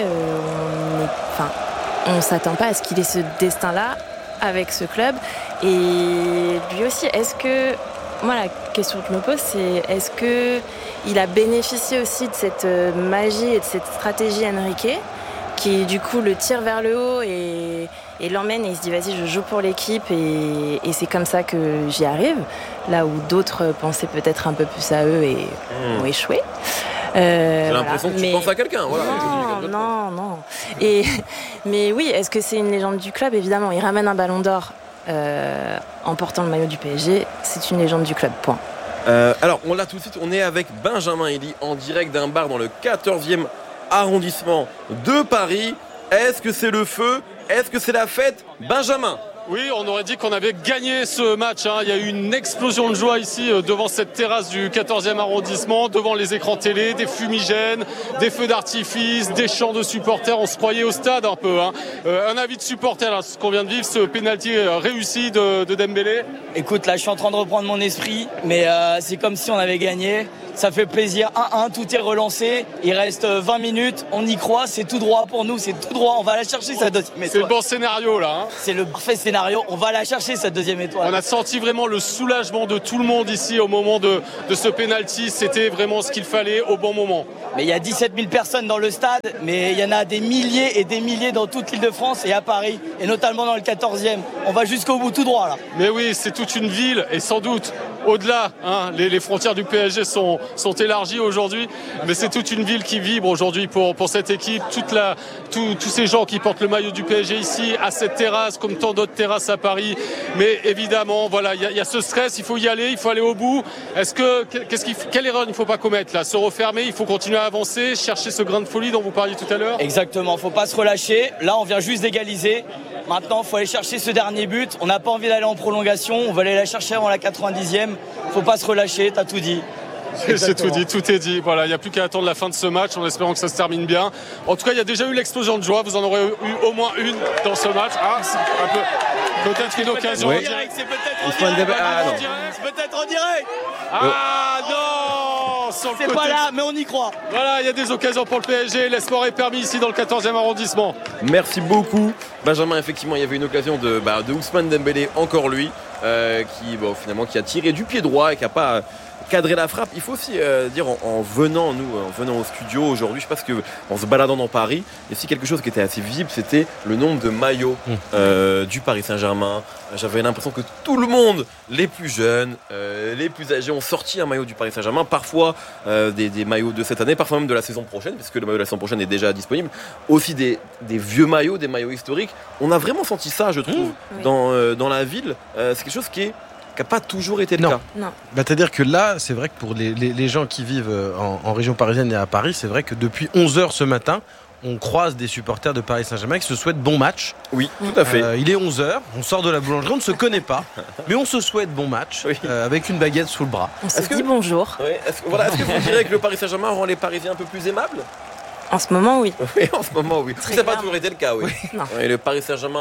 on s'attend pas à ce qu'il ait ce destin-là avec ce club. Et lui aussi, moi, la question que je me pose, c'est est-ce qu'il a bénéficié aussi de cette magie et de cette stratégie Enrique qui, du coup, le tire vers le haut et l'emmène et il se dit vas-y, je joue pour l'équipe et c'est comme ça que j'y arrive. Là où d'autres pensaient peut-être un peu plus à eux et ont échoué.
J'ai l'impression que tu penses à quelqu'un. Voilà.
Non. Mais oui, est-ce que c'est une légende du club? Évidemment, il ramène un ballon d'or. En portant le maillot du PSG, c'est une légende du club, point.
Alors, on l'a tout de suite, on est avec Benjamin Elie en direct d'un bar dans le 14e arrondissement de Paris. Est-ce que c'est le feu? Est-ce que c'est la fête? Benjamin?
Oui, on aurait dit qu'on avait gagné ce match. Il y a eu une explosion de joie ici devant cette terrasse du 14e arrondissement, devant les écrans télé, des fumigènes, des feux d'artifice, des chants de supporters. On se croyait au stade un peu. Un avis de supporter, là, ce qu'on vient de vivre, ce pénalty réussi de Dembélé.
Écoute, là, je suis en train de reprendre mon esprit, mais c'est comme si on avait gagné. Ça fait plaisir. 1-1, tout est relancé. Il reste 20 minutes. On y croit. C'est tout droit pour nous. C'est tout droit. On va la chercher, cette deuxième étoile.
C'est le bon scénario, là.
C'est le parfait scénario. On va la chercher, cette deuxième étoile.
On a senti vraiment le soulagement de tout le monde ici au moment de ce penalty. C'était vraiment ce qu'il fallait au bon moment.
Mais il y a 17 000 personnes dans le stade, mais il y en a des milliers et des milliers dans toute l'Île-de-France et à Paris, et notamment dans le 14e. On va jusqu'au bout, tout droit, là.
Mais oui, c'est toute une ville, et sans doute au-delà, les frontières du PSG sont élargies aujourd'hui, mais c'est toute une ville qui vibre aujourd'hui pour cette équipe, tous ces gens qui portent le maillot du PSG ici, à cette terrasse, comme tant d'autres terrasses à Paris. Mais évidemment, voilà, il y a ce stress, il faut y aller, il faut aller au bout. Quelle erreur il ne faut pas commettre là? Se refermer, il faut continuer à avancer, chercher ce grain de folie dont vous parliez tout à l'heure.
Exactement, il ne faut pas se relâcher. Là, on vient juste d'égaliser. Maintenant, il faut aller chercher ce dernier but. On n'a pas envie d'aller en prolongation. On va aller la chercher avant la 90e. Il ne faut pas se relâcher, tu as tout dit.
C'est tout dit, tout est dit. Voilà, il n'y a plus qu'à attendre la fin de ce match en espérant que ça se termine bien. En tout cas, il y a déjà eu l'explosion de joie. Vous en aurez eu au moins une dans ce match. Peut-être une occasion.
Oui. C'est peut-être en direct.
Ah non,
c'est pas là, mais on y croit.
Voilà, il y a des occasions pour le PSG. L'esport est permis ici dans le 14e arrondissement.
Merci beaucoup, Benjamin. Effectivement, il y avait une occasion de Ousmane Dembélé, encore lui, qui a tiré du pied droit et qui n'a pas cadré la frappe. Il faut aussi dire en venant au studio aujourd'hui, je sais pas en se baladant dans Paris, il y a aussi quelque chose qui était assez visible, c'était le nombre de maillots du Paris Saint-Germain. J'avais l'impression que tout le monde, les plus jeunes, les plus âgés, ont sorti un maillot du Paris Saint-Germain, parfois des maillots de cette année, parfois même de la saison prochaine, puisque le maillot de la saison prochaine est déjà disponible. Aussi des vieux maillots, des maillots historiques. On a vraiment senti ça, je trouve, dans la ville. C'est quelque chose qui n'a pas toujours été le cas.
Non. C'est-à-dire que là, c'est vrai que pour les gens qui vivent en région parisienne et à Paris, c'est vrai que depuis 11h ce matin, on croise des supporters de Paris Saint-Germain qui se souhaitent bon match.
Oui, tout à fait.
Il est 11h, on sort de la boulangerie, on ne se connaît pas, mais on se souhaite bon match avec une baguette sous le bras.
On se dit bonjour.
Oui. Est-ce que vous direz que le Paris Saint-Germain rend les Parisiens un peu plus aimables?
En ce moment, oui.
Oui, en ce moment, oui. Ça n'a pas toujours été le cas, oui. Et le Paris Saint-Germain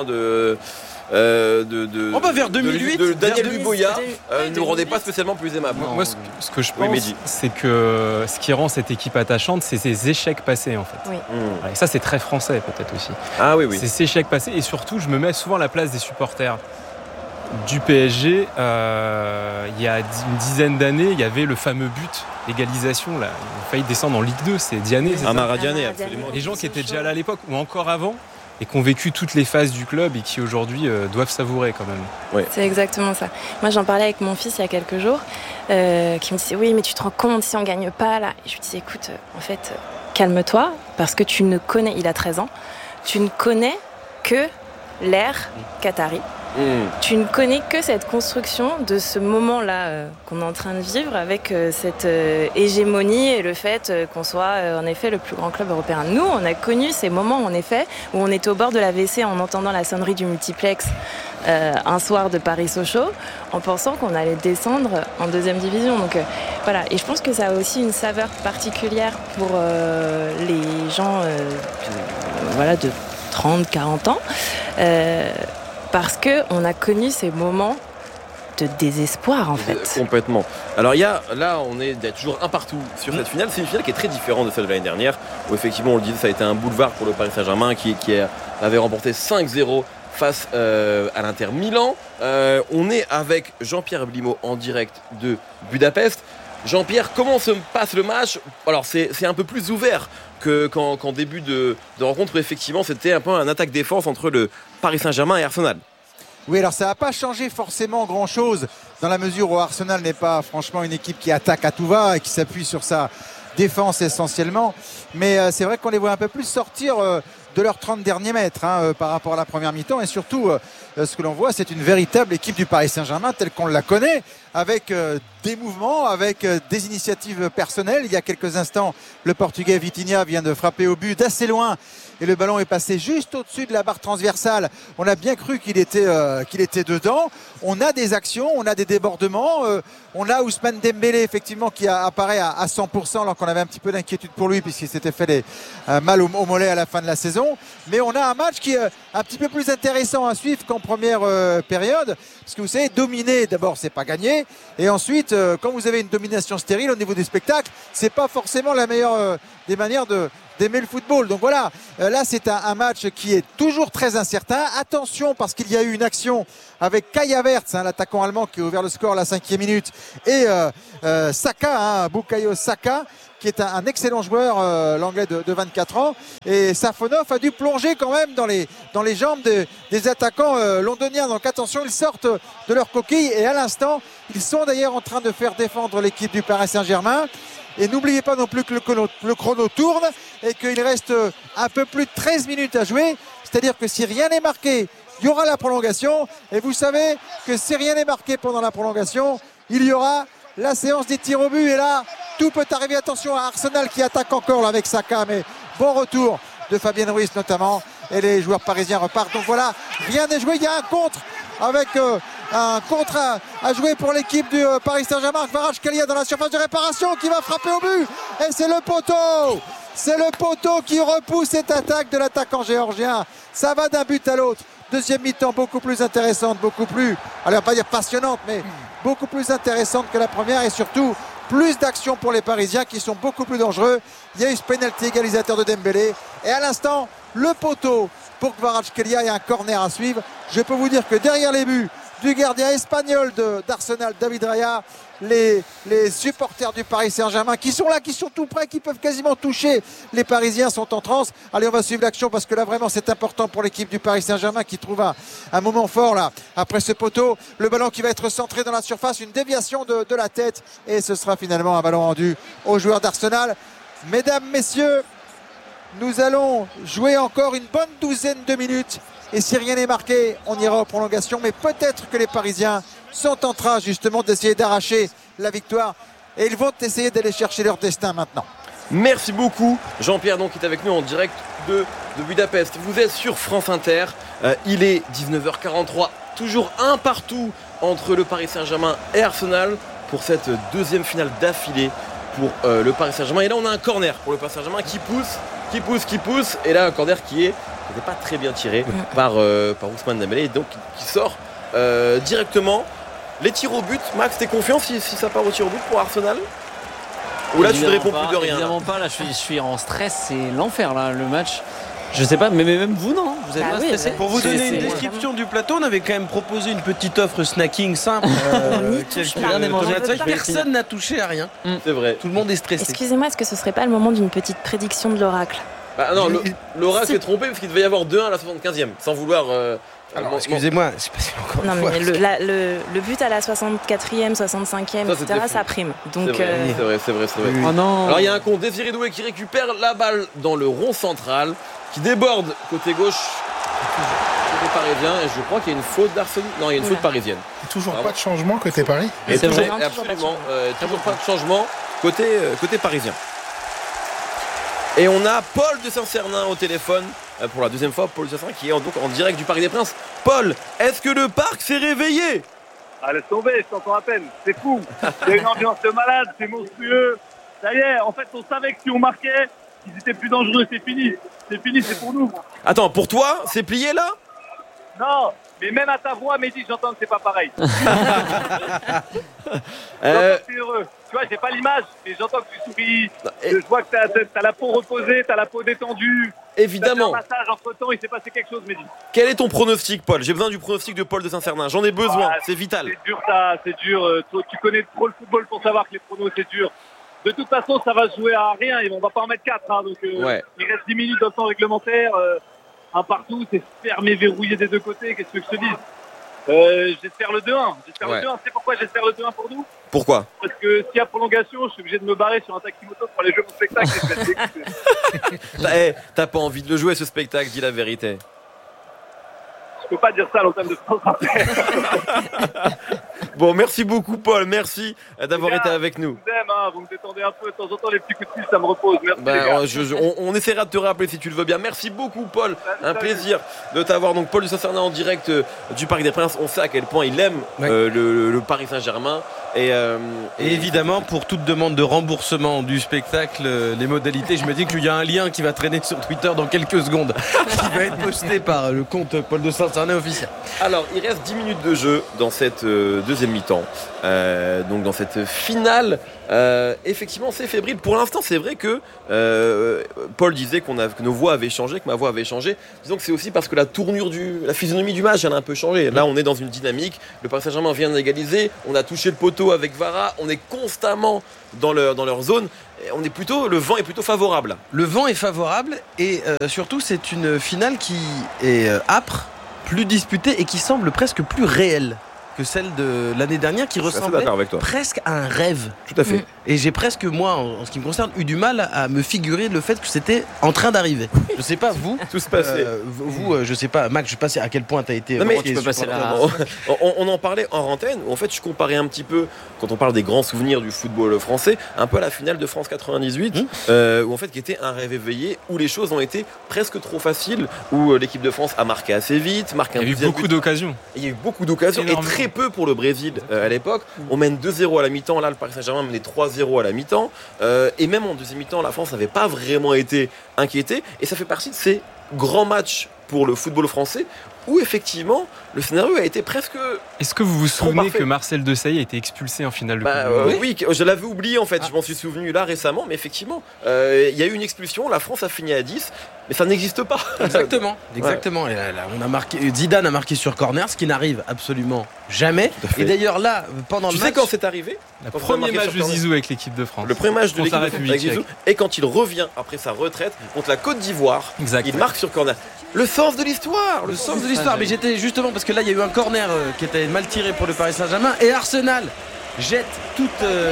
vers 2008
de Daniel Luboya ne nous rendait pas spécialement plus aimables.
Moi, ce que je pense, c'est que ce qui rend cette équipe attachante, c'est ses échecs passés, en fait.
Oui.
Et ça, c'est très français, peut-être aussi.
Ah oui.
C'est ses échecs passés, et surtout, je me mets souvent à la place des supporters du PSG. Il y a une dizaine d'années, il y avait le fameux but, l'égalisation, là. Ils ont failli descendre en Ligue 2, c'est Diané.
Amara Diané, absolument.
Les gens qui étaient déjà là à l'époque, ou encore avant, et qui ont vécu toutes les phases du club et qui aujourd'hui doivent savourer quand même.
Ouais. C'est exactement ça. Moi, j'en parlais avec mon fils il y a quelques jours, qui me disait oui, mais tu te rends compte si on gagne pas là. Et je lui disais écoute, en fait, calme-toi parce que tu ne connais, il a 13 ans, tu ne connais que l'ère qatari. Tu ne connais que cette construction de ce moment-là qu'on est en train de vivre avec cette hégémonie et le fait qu'on soit en effet le plus grand club européen. Nous, on a connu ces moments en effet où on était au bord de la WC en entendant la sonnerie du multiplex un soir de Paris-Sochaux en pensant qu'on allait descendre en deuxième division. Donc voilà, et je pense que ça a aussi une saveur particulière pour les gens de 30, 40 ans. Parce qu'on a connu ces moments de désespoir en fait.
Complètement. Alors il y a toujours un partout sur cette finale. C'est une finale qui est très différente de celle de l'année dernière où effectivement on le disait, ça a été un boulevard pour le Paris Saint-Germain qui avait remporté 5-0 face à l'Inter Milan. On est avec Jean-Pierre Blimaud en direct de Budapest. Jean-Pierre, comment se passe le match? Alors c'est un peu plus ouvert qu'en début de rencontre où effectivement c'était un peu un attaque-défense entre le Paris Saint-Germain et Arsenal.
Oui, alors ça n'a pas changé forcément grand-chose dans la mesure où Arsenal n'est pas franchement une équipe qui attaque à tout va et qui s'appuie sur sa défense essentiellement. Mais c'est vrai qu'on les voit un peu plus sortir de leurs 30 derniers mètres par rapport à la première mi-temps. Et surtout, ce que l'on voit, c'est une véritable équipe du Paris Saint-Germain telle qu'on la connaît, avec des mouvements, avec des initiatives personnelles. Il y a quelques instants, le Portugais Vitinha vient de frapper au but d'assez loin et le ballon est passé juste au-dessus de la barre transversale. On a bien cru qu'il était dedans. On a des actions, on a des débordements. On a Ousmane Dembélé effectivement qui apparaît à 100% alors qu'on avait un petit peu d'inquiétude pour lui puisqu'il s'était fait mal au mollet à la fin de la saison. Mais on a un match qui est un petit peu plus intéressant à suivre qu'en première période. Parce que vous savez, dominer, d'abord, c'est pas gagner. Et ensuite, quand vous avez une domination stérile au niveau du spectacle, c'est pas forcément la meilleure des manières d'aimer le football. Donc voilà, là c'est un match qui est toujours très incertain. Attention parce qu'il y a eu une action avec Kai Havertz, l'attaquant allemand qui a ouvert le score à la 5e minute, et Saka, Bukayo Saka, qui est un excellent joueur, l'anglais de 24 ans. Et Safonov a dû plonger quand même dans les jambes des attaquants londoniens. Donc attention, ils sortent de leur coquille et à l'instant, ils sont d'ailleurs en train de faire défendre l'équipe du Paris Saint-Germain. Et n'oubliez pas non plus que le chrono tourne et qu'il reste un peu plus de 13 minutes à jouer. C'est-à-dire que si rien n'est marqué, il y aura la prolongation. Et vous savez que si rien n'est marqué pendant la prolongation, il y aura la séance des tirs au but. Et là, tout peut arriver. Attention à Arsenal qui attaque encore là, avec Saka. Mais bon retour de Fabien Ruiz notamment. Et les joueurs parisiens repartent. Donc voilà, rien n'est joué. Il y a un contre avec un contre à jouer pour l'équipe du Paris Saint-Germain. Kvaratskhelia dans la surface de réparation qui va frapper au but. Et c'est le poteau. C'est le poteau qui repousse cette attaque de l'attaquant géorgien. Ça va d'un but à l'autre. Deuxième mi-temps beaucoup plus intéressante, beaucoup plus, allez, on va pas dire passionnante, mais beaucoup plus intéressante que la première et surtout plus d'actions pour les Parisiens qui sont beaucoup plus dangereux. Il y a eu ce penalty égalisateur de Dembélé et à l'instant, le poteau pour Kvaratskhelia et un corner à suivre. Je peux vous dire que derrière les buts du gardien espagnol d'Arsenal, David Raya, les supporters du Paris Saint-Germain qui sont là, qui sont tout près, qui peuvent quasiment toucher les Parisiens sont en transe. Allez, on va suivre l'action parce que là vraiment c'est important pour l'équipe du Paris Saint-Germain qui trouve un moment fort là après ce poteau. Le ballon qui va être centré dans la surface, une déviation de la tête et ce sera finalement un ballon rendu aux joueurs d'Arsenal. Mesdames, messieurs, nous allons jouer encore une bonne douzaine de minutes et si rien n'est marqué, on ira aux prolongations, mais peut-être que les Parisiens sont en train justement d'essayer d'arracher la victoire et ils vont essayer d'aller chercher leur destin maintenant.
Merci beaucoup Jean-Pierre donc qui est avec nous en direct de Budapest. Vous êtes sur France Inter, il est 19h43, toujours un partout entre le Paris Saint-Germain et Arsenal pour cette deuxième finale d'affilée pour le Paris Saint-Germain. Et là on a un corner pour le Paris Saint-Germain qui pousse et là un corner qui n'est pas très bien tiré par Ousmane Dembélé et donc qui sort directement. Les tirs au but, Max, t'es confiant si ça part au tir au but pour Arsenal? Ou là tu ne réponds plus de rien?
Évidemment pas, là je suis en stress, c'est l'enfer là le match. Je sais pas, mais même vous non? Vous êtes pas stressé?
Pour vous donner une description du plateau, on avait quand même proposé une petite offre snacking simple. Personne n'a touché à rien.
C'est vrai.
Tout le monde est stressé.
Excusez-moi, est-ce que ce serait pas le moment d'une petite prédiction de l'oracle?
Bah non, l'oracle s'est trompé parce qu'il devait y avoir 2-1 à la 75e, sans vouloir...
Alors, excusez-moi, c'est passé encore
non,
une fois.
Mais le but à la 64e, 65e, etc., ça prime. Donc,
c'est vrai.
Oh non.
Alors il y a un compte Désiré Doué qui récupère la balle dans le rond central, qui déborde côté gauche, côté parisien, et je crois qu'il y a une faute d'Arsenal. Non, il y a une faute parisienne.
Toujours pas de changement côté Paris.
Et c'est vrai, absolument. Toujours pas de changement côté parisien. Et on a Paul de Saint-Cernin au téléphone, pour la deuxième fois, Paul de Saint-Cernin qui est donc en direct du Parc des Princes. Paul, est-ce que le parc s'est réveillé?
Ah, laisse tomber, je t'entends à peine, c'est fou. Il y a une ambiance de malade, c'est monstrueux. Ça y est, en fait, on savait que si on marquait, ils étaient plus dangereux, c'est fini. C'est fini, c'est pour nous.
Attends, pour toi, c'est plié là?
Non, mais même à ta voix, Mehdi, j'entends que c'est pas pareil. C'est heureux. Tu vois, j'ai pas l'image, mais j'entends que tu souris. Je vois que t'as la peau reposée, t'as la peau détendue.
Évidemment.
T'as fait un massage entre temps, il s'est passé quelque chose, Mehdi.
Quel est ton pronostic, Paul? J'ai besoin du pronostic de Paul de Saint-Cernin. J'en ai besoin, c'est vital.
C'est dur, ça, c'est dur. Tu connais trop le football pour savoir que les pronos, c'est dur. De toute façon, ça va se jouer à rien. On va pas en mettre 4. Donc, il reste 10 minutes dans le temps réglementaire. Un partout, c'est fermé, verrouillé des deux côtés. Qu'est-ce que je te dis? J'espère le 2-1. C'est pourquoi j'espère le 2-1 pour nous?
Pourquoi?
Parce que s'il y a prolongation, je suis obligé de me barrer sur un taxi-moto pour aller jouer mon spectacle. Et je vais être dégoûté.
T'as pas envie de le jouer ce spectacle, dis la vérité.
Je peux pas dire ça à l'antenne de France.
Bon, merci beaucoup Paul, merci d'avoir été avec nous.
Je vous aime, hein, vous me détendez un peu de temps en temps, les petits coups de fil, ça me repose. Merci les gars.
On essaiera de te rappeler si tu le veux bien. Merci beaucoup Paul, un plaisir de t'avoir. Donc Paul de Saint-Cernin en direct du Parc des Princes. On sait à quel point il aime le Paris Saint-Germain. Et
évidemment, pour toute demande de remboursement du spectacle, les modalités, je me dis qu'il y a un lien qui va traîner sur Twitter dans quelques secondes, qui va être posté par le compte Paul de Saint-Cernin officiel.
Alors, il reste 10 minutes de jeu dans cette deuxième mi-temps. Donc dans cette finale, effectivement, c'est fébrile. Pour l'instant, c'est vrai que Paul disait que nos voix avaient changé, que ma voix avait changé. Disons que c'est aussi parce que la tournure la physionomie du match, elle a un peu changé. Là, on est dans une dynamique. Le Paris Saint-Germain vient d'égaliser. On a touché le poteau avec Vara. On est constamment dans leur zone. Le vent est plutôt favorable.
Le vent est favorable et surtout, c'est une finale qui est âpre, plus disputée et qui semble presque plus réelle que celle de l'année dernière, qui ressemblait presque à un rêve.
Tout à fait.
Et j'ai presque, moi, en ce qui me concerne, eu du mal à me figurer le fait que c'était en train d'arriver. Je sais pas, vous.
Tout se passait.
Vous, je sais pas, Max, je sais pas à quel point t'as été.
Non, mais tu peux passer on en parlait en antenne, où en fait, je comparais un petit peu, quand on parle des grands souvenirs du football français, un peu à la finale de France 98, où en fait, qui était un rêve éveillé, où les choses ont été presque trop faciles, où l'équipe de France a marqué assez vite,
Il y a eu beaucoup d'occasions.
Il y a eu beaucoup d'occasions, et très peu pour le Brésil à l'époque. On mène 2-0 à la mi-temps, là le Paris Saint-Germain menait 3-0 à la mi-temps, et même en deuxième mi-temps la France n'avait pas vraiment été inquiétée, et ça fait partie de ces grands matchs pour le football français où effectivement le scénario a été presque.
Est-ce que vous vous souvenez que Marcel Desailly a été expulsé en finale de Coupe du Monde?
Oui, je l'avais oublié en fait, je m'en suis souvenu là récemment, mais effectivement, il y a eu une expulsion, la France a fini à 10, mais ça n'existe pas.
Exactement. Et là, on a marqué, Zidane a marqué sur corner, ce qui n'arrive absolument jamais. Et d'ailleurs là, pendant le match.
Tu sais quand c'est arrivé?
Le premier match de Zizou avec l'équipe de France.
Le premier match de l'équipe de France avec Zizou. Et quand il revient après sa retraite contre la Côte d'Ivoire, il marque sur corner. Le sens de l'histoire,
mais j'étais justement parce que là il y a eu un corner qui était mal tiré pour le Paris Saint-Germain et Arsenal jette toutes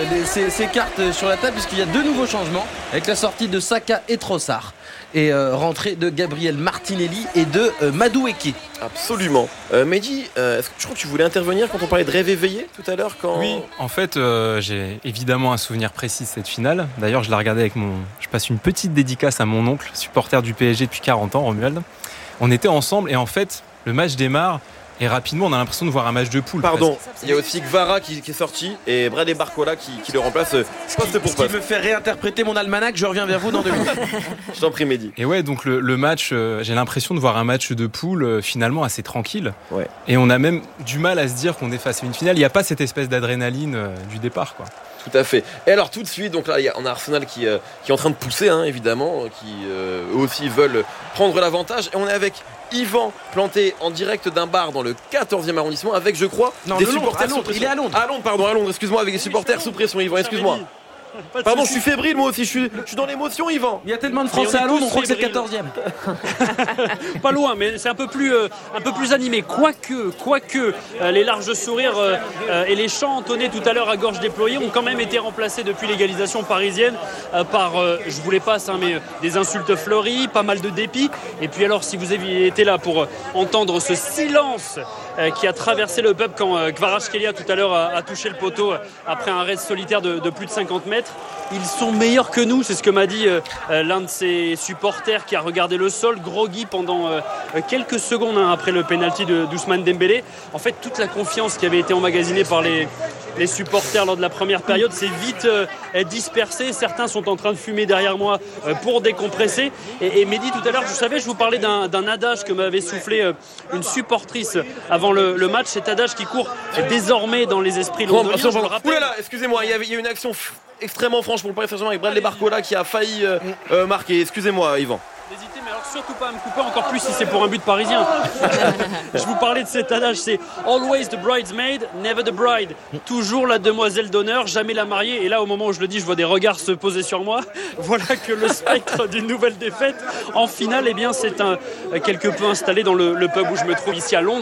ses cartes sur la table puisqu'il y a 2 nouveaux changements avec la sortie de Saka et Trossard et rentrée de Gabriel Martinelli et de Madueke.
Absolument. Mehdi, je crois que tu voulais intervenir quand on parlait de rêve éveillé tout à l'heure
Oui, en fait j'ai évidemment un souvenir précis de cette finale. D'ailleurs je la regardais avec je passe une petite dédicace à mon oncle, supporter du PSG depuis 40 ans, Romuald. On était ensemble et en fait le match démarre et rapidement on a l'impression de voir un match de poule.
Pardon, il y a aussi Kvara qui est sorti et Bradley Barcola qui le remplace poste pour poste.
Ce qui me fait réinterpréter mon almanach, je reviens vers vous dans 2 minutes.
Je t'en prie Mehdi.
Et ouais, donc le match, j'ai l'impression de voir un match de poule finalement assez tranquille.
Ouais.
Et on a même du mal à se dire qu'on est face à une finale. Il n'y a pas cette espèce d'adrénaline du départ, quoi.
Tout à fait. Et alors tout de suite, donc là, on a Arsenal qui est en train de pousser, évidemment, qui eux aussi veulent prendre l'avantage. Et on est avec Yvan planté en direct d'un bar dans le 14e arrondissement avec, je crois, des supporters sous pression.
Il est à Londres.
À Londres, pardon, à Londres, excuse-moi, avec des supporters sous pression, Yvan, excuse-moi. Pardon, je suis fébrile moi aussi, je suis dans l'émotion, Yvan.
Il y a tellement de Français à Londres, on croit que c'est le 14e.
Pas loin, mais c'est un peu plus animé. Quoique, les larges sourires et les chants entonnés tout à l'heure à gorge déployée ont quand même été remplacés depuis l'égalisation parisienne par, je vous les passe, mais des insultes fleuries, pas mal de dépit. Et puis alors, si vous aviez été là pour entendre ce silence qui a traversé le pub quand Kvaratskhelia tout à l'heure a touché le poteau après un raid solitaire de plus de 50 mètres. Ils sont meilleurs que nous, c'est ce que m'a dit l'un de ses supporters qui a regardé le sol, groggy pendant quelques secondes après le pénalty d'Ousmane Dembélé. En fait, toute la confiance qui avait été emmagasinée par les supporters lors de la première période s'est vite dispersée. Certains sont en train de fumer derrière moi pour décompresser. Et Mehdi, tout à l'heure, je vous parlais d'un adage que m'avait soufflé une supportrice avant le match. Cet adage qui court désormais dans les esprits londoniens. Je le rappelle.
Oulala, excusez-moi, il y a une action extrêmement franche pour le Paris Saint-Germain avec Bradley Barcola qui a failli marquer. Excusez-moi, Yvan.
N'hésitez, mais alors surtout pas à me couper, encore plus si c'est pour un but parisien. Je vous parlais de cet adage, c'est always the bridesmaid, never the bride. Toujours la demoiselle d'honneur, jamais la mariée. Et là, au moment où je le dis, je vois des regards se poser sur moi. Voilà que le spectre d'une nouvelle défaite en finale, eh bien, c'est quelque peu installé dans le pub où je me trouve ici à Londres.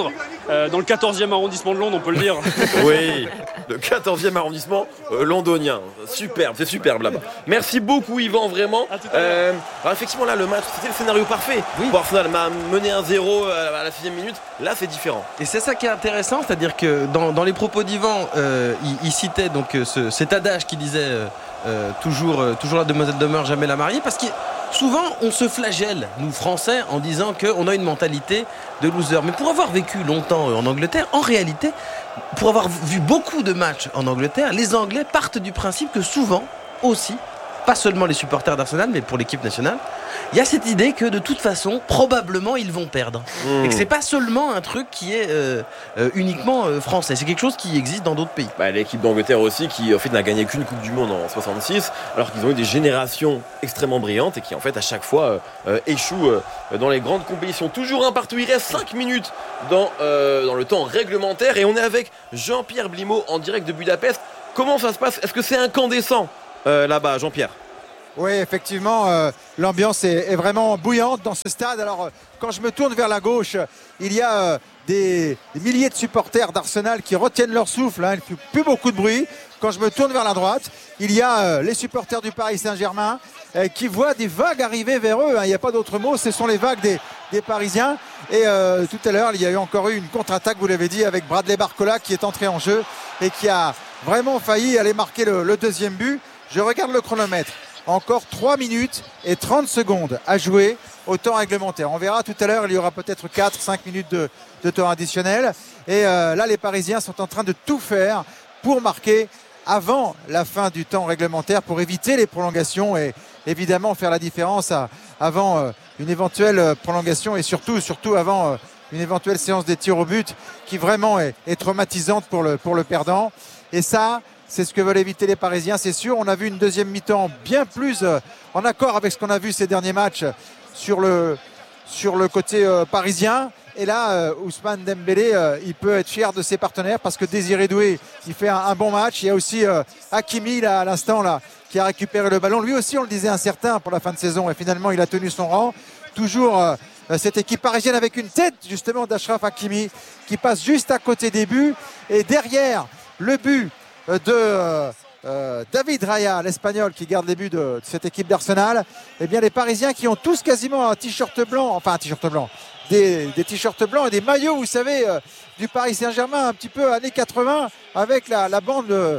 dans le 14e arrondissement de Londres, on peut le dire.
Oui, le 14e arrondissement londonien. Superbe, c'est superbe là-bas. Merci beaucoup Yvan, vraiment. Alors effectivement là, le match, c'était le scénario parfait. Pour Arsenal m'a mené 1-0 à la 6e minute. Là, c'est différent.
Et c'est ça qui est intéressant, c'est-à-dire que dans les propos d'Yvan, il citait donc cet adage qui disait toujours la demoiselle demeure, jamais la mariée, parce que souvent on se flagelle, nous Français, en disant qu'on a une mentalité de loser. Mais pour avoir vécu longtemps en Angleterre, en réalité, pour avoir vu beaucoup de matchs en Angleterre, les Anglais partent du principe que souvent aussi, pas seulement les supporters d'Arsenal, mais pour l'équipe nationale, il y a cette idée que de toute façon, probablement, ils vont perdre. Et que c'est pas seulement un truc qui est uniquement français. C'est quelque chose qui existe dans d'autres pays.
L'équipe d'Angleterre aussi, qui en fait n'a gagné qu'une Coupe du Monde en 66, alors qu'ils ont eu des générations extrêmement brillantes et qui en fait à chaque fois échouent dans les grandes compétitions. Toujours un partout. Il reste 5 minutes dans le temps réglementaire et on est avec Jean-Pierre Blimaud en direct de Budapest. Comment ça se passe? Est-ce que c'est incandescent là-bas, Jean-Pierre?
Oui, effectivement, l'ambiance est vraiment bouillante dans ce stade. Alors, quand je me tourne vers la gauche, il y a des milliers de supporters d'Arsenal qui retiennent leur souffle. Il ne fait plus beaucoup de bruit. Quand je me tourne vers la droite, il y a les supporters du Paris Saint-Germain qui voient des vagues arriver vers eux. Il n'y a pas d'autre mot, ce sont les vagues des Parisiens. Et tout à l'heure, il y a eu encore une contre-attaque, vous l'avez dit, avec Bradley Barcola qui est entré en jeu et qui a vraiment failli aller marquer le deuxième but. Je regarde le chronomètre. Encore 3 minutes et 30 secondes à jouer au temps réglementaire. On verra tout à l'heure, il y aura peut-être 4-5 minutes de temps additionnel. Et là, les Parisiens sont en train de tout faire pour marquer avant la fin du temps réglementaire, pour éviter les prolongations et évidemment faire la différence avant une éventuelle prolongation et surtout avant une éventuelle séance des tirs au but qui vraiment est traumatisante pour le perdant. Et ça, c'est ce que veulent éviter les Parisiens, c'est sûr. On a vu une deuxième mi-temps bien plus en accord avec ce qu'on a vu ces derniers matchs sur le côté parisien. Et là, Ousmane Dembélé, il peut être fier de ses partenaires parce que Désiré Doué, il fait un bon match. Il y a aussi Hakimi, là, à l'instant, là, qui a récupéré le ballon. Lui aussi, on le disait, incertain pour la fin de saison. Et finalement, il a tenu son rang. Toujours cette équipe parisienne avec une tête, justement, d'Achraf Hakimi qui passe juste à côté des buts. Et derrière le but de David Raya, l'Espagnol qui garde les buts de cette équipe d'Arsenal, eh bien les Parisiens qui ont tous quasiment un t-shirt blanc, des t-shirts blancs et des maillots, vous savez, du Paris Saint-Germain, un petit peu années 80, avec la bande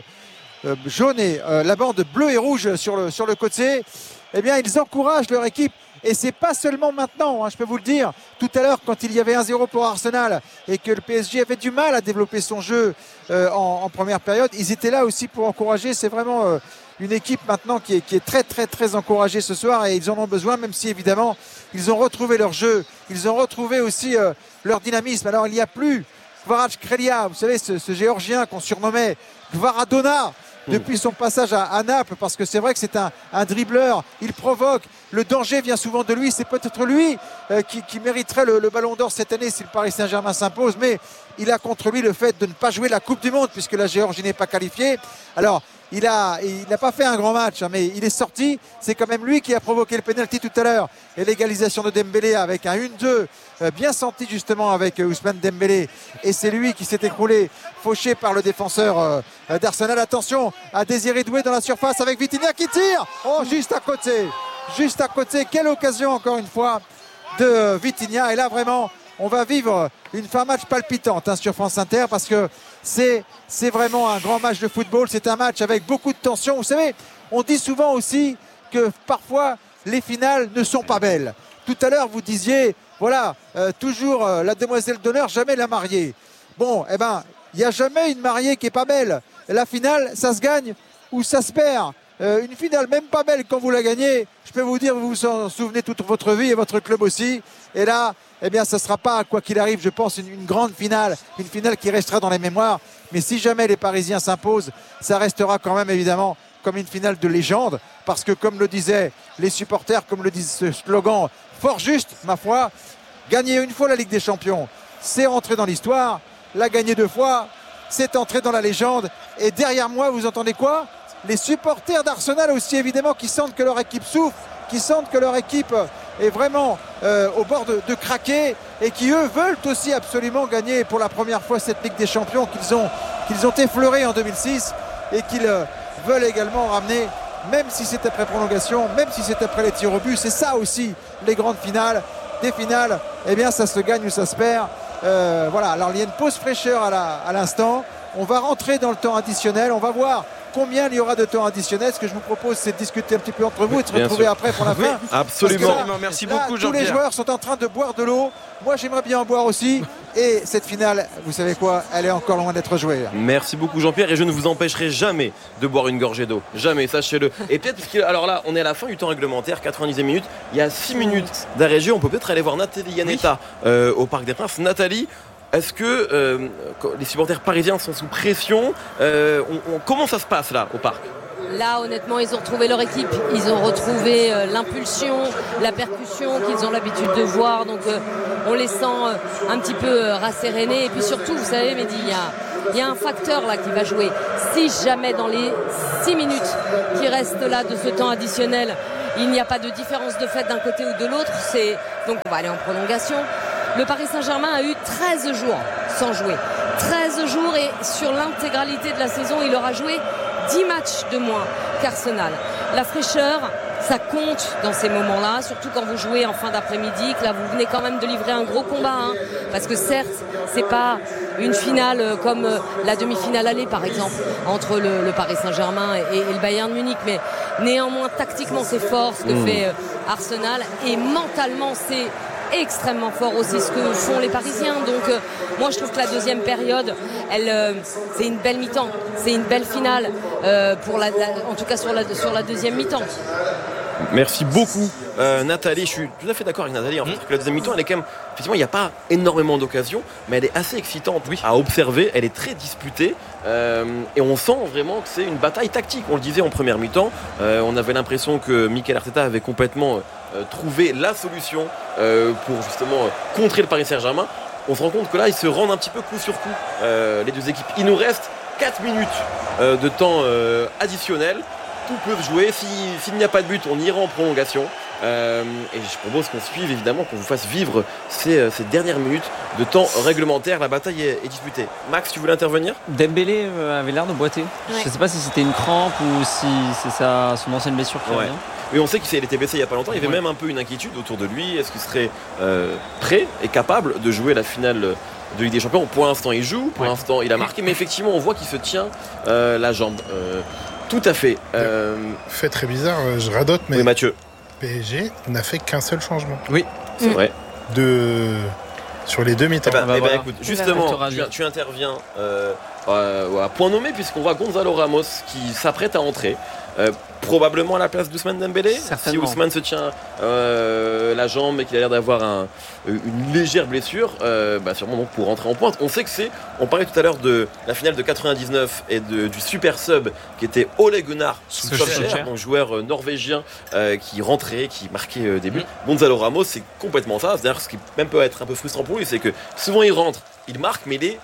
jaune et la bande bleue et rouge sur le côté. Eh bien, ils encouragent leur équipe. Et c'est pas seulement maintenant, je peux vous le dire. Tout à l'heure, quand il y avait 1-0 pour Arsenal et que le PSG avait du mal à développer son jeu en première période, ils étaient là aussi pour encourager. C'est vraiment une équipe maintenant qui est très très très encouragée ce soir et ils en ont besoin, même si évidemment ils ont retrouvé leur jeu, ils ont retrouvé aussi leur dynamisme. Alors il n'y a plus Kvaratskhelia, vous savez, ce Géorgien qu'on surnommait Kvaradona depuis son passage à Naples, parce que c'est vrai que c'est un dribbleur, il provoque, le danger vient souvent de lui, c'est peut-être lui qui mériterait le ballon d'or cette année si le Paris Saint-Germain s'impose, mais il a contre lui le fait de ne pas jouer la Coupe du Monde puisque la Géorgie n'est pas qualifiée. Alors il n'a pas fait un grand match, mais il est sorti. C'est quand même lui qui a provoqué le pénalty tout à l'heure. Et l'égalisation de Dembélé avec un 1-2 bien senti justement avec Ousmane Dembélé. Et c'est lui qui s'est écroulé, fauché par le défenseur d'Arsenal. Attention à Désiré Doué dans la surface avec Vitinha qui tire. Oh, juste à côté. Juste à côté. Quelle occasion encore une fois de Vitinha. Et là vraiment, on va vivre une fin match palpitante sur France Inter parce que c'est vraiment un grand match de football. C'est un match avec beaucoup de tension. Vous savez, on dit souvent aussi que parfois les finales ne sont pas belles. Tout à l'heure, vous disiez, voilà, toujours la demoiselle d'honneur, jamais la mariée. Bon, eh ben, il n'y a jamais une mariée qui est pas belle. La finale, ça se gagne ou ça se perd. Une finale même pas belle quand vous la gagnez, je peux vous dire, vous vous en souvenez toute votre vie et votre club aussi. Et là, eh bien, ça ne sera pas, quoi qu'il arrive, je pense, une grande finale, une finale qui restera dans les mémoires. Mais si jamais les Parisiens s'imposent, ça restera quand même évidemment comme une finale de légende. Parce que comme le disaient les supporters, comme le dit ce slogan, fort juste, ma foi, gagner une fois la Ligue des Champions, c'est rentrer dans l'histoire. La gagner 2 fois, c'est entrer dans la légende. Et derrière moi, vous entendez quoi ? Les supporters d'Arsenal aussi évidemment qui sentent que leur équipe souffre, qui sentent que leur équipe est vraiment au bord de craquer et qui eux veulent aussi absolument gagner pour la première fois cette Ligue des Champions qu'ils ont effleurée en 2006 et qu'ils veulent également ramener, même si c'est après prolongation, même si c'est après les tirs au but. C'est ça aussi les grandes finales. Des finales, eh bien ça se gagne ou ça se perd. Voilà, alors il y a une pause fraîcheur à l'instant. On va rentrer dans le temps additionnel. On va voir combien il y aura de temps additionnel. Ce que je vous propose, c'est de discuter un petit peu entre vous et de se retrouver après pour la fin.
Absolument.
Là,
merci beaucoup,
Jean-Pierre. Tous les joueurs sont en train de boire de l'eau. Moi, j'aimerais bien en boire aussi. Et cette finale, vous savez quoi, elle est encore loin d'être jouée.
Merci beaucoup, Jean-Pierre. Et je ne vous empêcherai jamais de boire une gorgée d'eau. Jamais, sachez-le. Et peut-être, alors là, on est à la fin du temps réglementaire, 90e minute. Il y a 6 minutes d'arrêt jeu. On peut peut-être aller voir Nathalie Yanetta au Parc des Princes. Nathalie, est-ce que les supporters parisiens sont sous pression comment ça se passe là au parc?
Là, honnêtement, ils ont retrouvé leur équipe. Ils ont retrouvé l'impulsion, la percussion qu'ils ont l'habitude de voir. Donc, on les sent un petit peu rassérénés. Et puis surtout, vous savez, Mehdi, il y a un facteur là qui va jouer. Si jamais dans les 6 minutes qui restent là de ce temps additionnel, il n'y a pas de différence de fait d'un côté ou de l'autre, donc on va aller en prolongation. Le Paris Saint-Germain a eu 13 jours sans jouer. 13 jours et sur l'intégralité de la saison, il aura joué 10 matchs de moins qu'Arsenal. La fraîcheur, ça compte dans ces moments-là, surtout quand vous jouez en fin d'après-midi, que là vous venez quand même de livrer un gros combat, parce que certes, c'est pas une finale comme la demi-finale aller par exemple entre le Paris Saint-Germain et le Bayern Munich, mais néanmoins tactiquement c'est fort ce que fait Arsenal et mentalement c'est extrêmement fort aussi ce que font les Parisiens. Donc moi je trouve que la deuxième période c'est une belle mi-temps, c'est une belle finale en tout cas sur la deuxième mi-temps.
Merci beaucoup Nathalie, je suis tout à fait d'accord avec Nathalie en fait, que la deuxième mi-temps elle est quand même, effectivement il n'y a pas énormément d'occasions mais elle est assez excitante à observer, elle est très disputée et on sent vraiment que c'est une bataille tactique. On le disait en première mi-temps, on avait l'impression que Mikel Arteta avait complètement trouvé la solution pour justement contrer le Paris Saint-Germain. On se rend compte que là ils se rendent un petit peu coup sur coup les deux équipes. Il nous reste 4 minutes de temps additionnel. Tout peut se jouer, s'il n'y a pas de but on ira en prolongation et je propose qu'on suive évidemment, qu'on vous fasse vivre ces dernières minutes de temps réglementaire. La bataille est disputée. Max, tu voulais intervenir?
Dembélé avait l'air de boiter. Je ne sais pas si c'était une crampe ou si c'est son ancienne blessure qui revient.
Oui, on sait qu'il était blessé il n'y a pas longtemps, il y avait même un peu une inquiétude autour de lui. Est-ce qu'il serait prêt et capable de jouer la finale de Ligue des Champions? Pour l'instant il joue, pour l'instant il a marqué, mais effectivement on voit qu'il se tient la jambe. Tout à fait.
Fait très bizarre, je radote, mais
oui, Mathieu.
PSG n'a fait qu'un seul changement.
Oui, c'est vrai.
Sur les deux mi-temps.
Écoute, justement, tu interviens à point nommé puisqu'on voit Gonzalo Ramos qui s'apprête à entrer. Probablement à la place d'Ousmane Dembélé. Si Ousmane se tient la jambe et qu'il a l'air d'avoir une légère blessure, sûrement donc pour rentrer en pointe. On sait que on parlait tout à l'heure de la finale de 99 et du super sub qui était Ole Gunnar Solskjær, donc joueur norvégien qui rentrait, qui marquait des buts. Gonzalo Ramos, c'est complètement ça. C'est-à-dire ce qui même peut être un peu frustrant pour lui, c'est que souvent il rentre, il marque, mais il est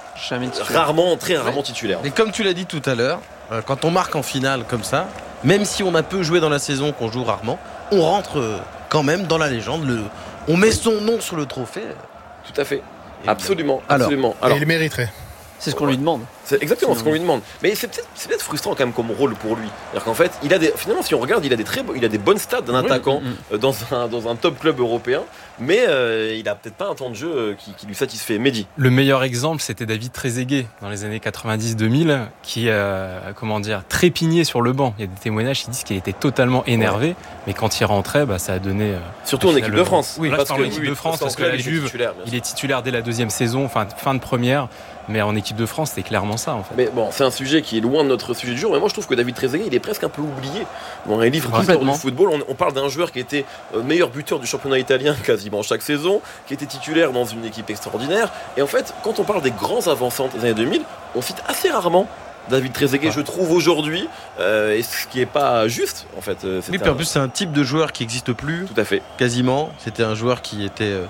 très rarement titulaire.
Et comme tu l'as dit tout à l'heure, quand on marque en finale comme ça, même si on a peu joué dans la saison, qu'on joue rarement, on rentre quand même dans la légende. On met son nom sur le trophée.
Tout à fait. Absolument.
Alors, et il mériterait.
C'est ce qu'on lui demande.
C'est exactement ce qu'on lui demande. Mais c'est peut-être frustrant quand même comme rôle pour lui. C'est-à-dire qu'en fait, finalement, si on regarde, il a des bonnes stats d'un attaquant dans un top club européen, mais il a peut-être pas un temps de jeu qui lui satisfait. Mehdi.
Le meilleur exemple, c'était David Trezeguet dans les années 90-2000, qui trépignait sur le banc. Il y a des témoignages qui disent qu'il était totalement énervé, mais quand il rentrait, ça a donné.
Surtout en équipe de France.
Oui, parce que l'équipe de France, parce que la Juve, il est titulaire dès la deuxième saison, fin de première. Mais en équipe de France, c'est clairement ça en fait.
Mais bon, c'est un sujet qui est loin de notre sujet du jour. Mais moi, je trouve que David Trezeguet, il est presque un peu oublié dans les livres d'histoire du football. On parle d'un joueur qui était meilleur buteur du championnat italien quasiment chaque saison, qui était titulaire dans une équipe extraordinaire. Et en fait, quand on parle des grands avançants des années 2000, on cite assez rarement David Trezeguet, je trouve aujourd'hui, et ce qui est pas juste en fait.
Oui, puis en plus c'est un type de joueur qui n'existe plus.
Tout à fait.
Quasiment. C'était un joueur qui était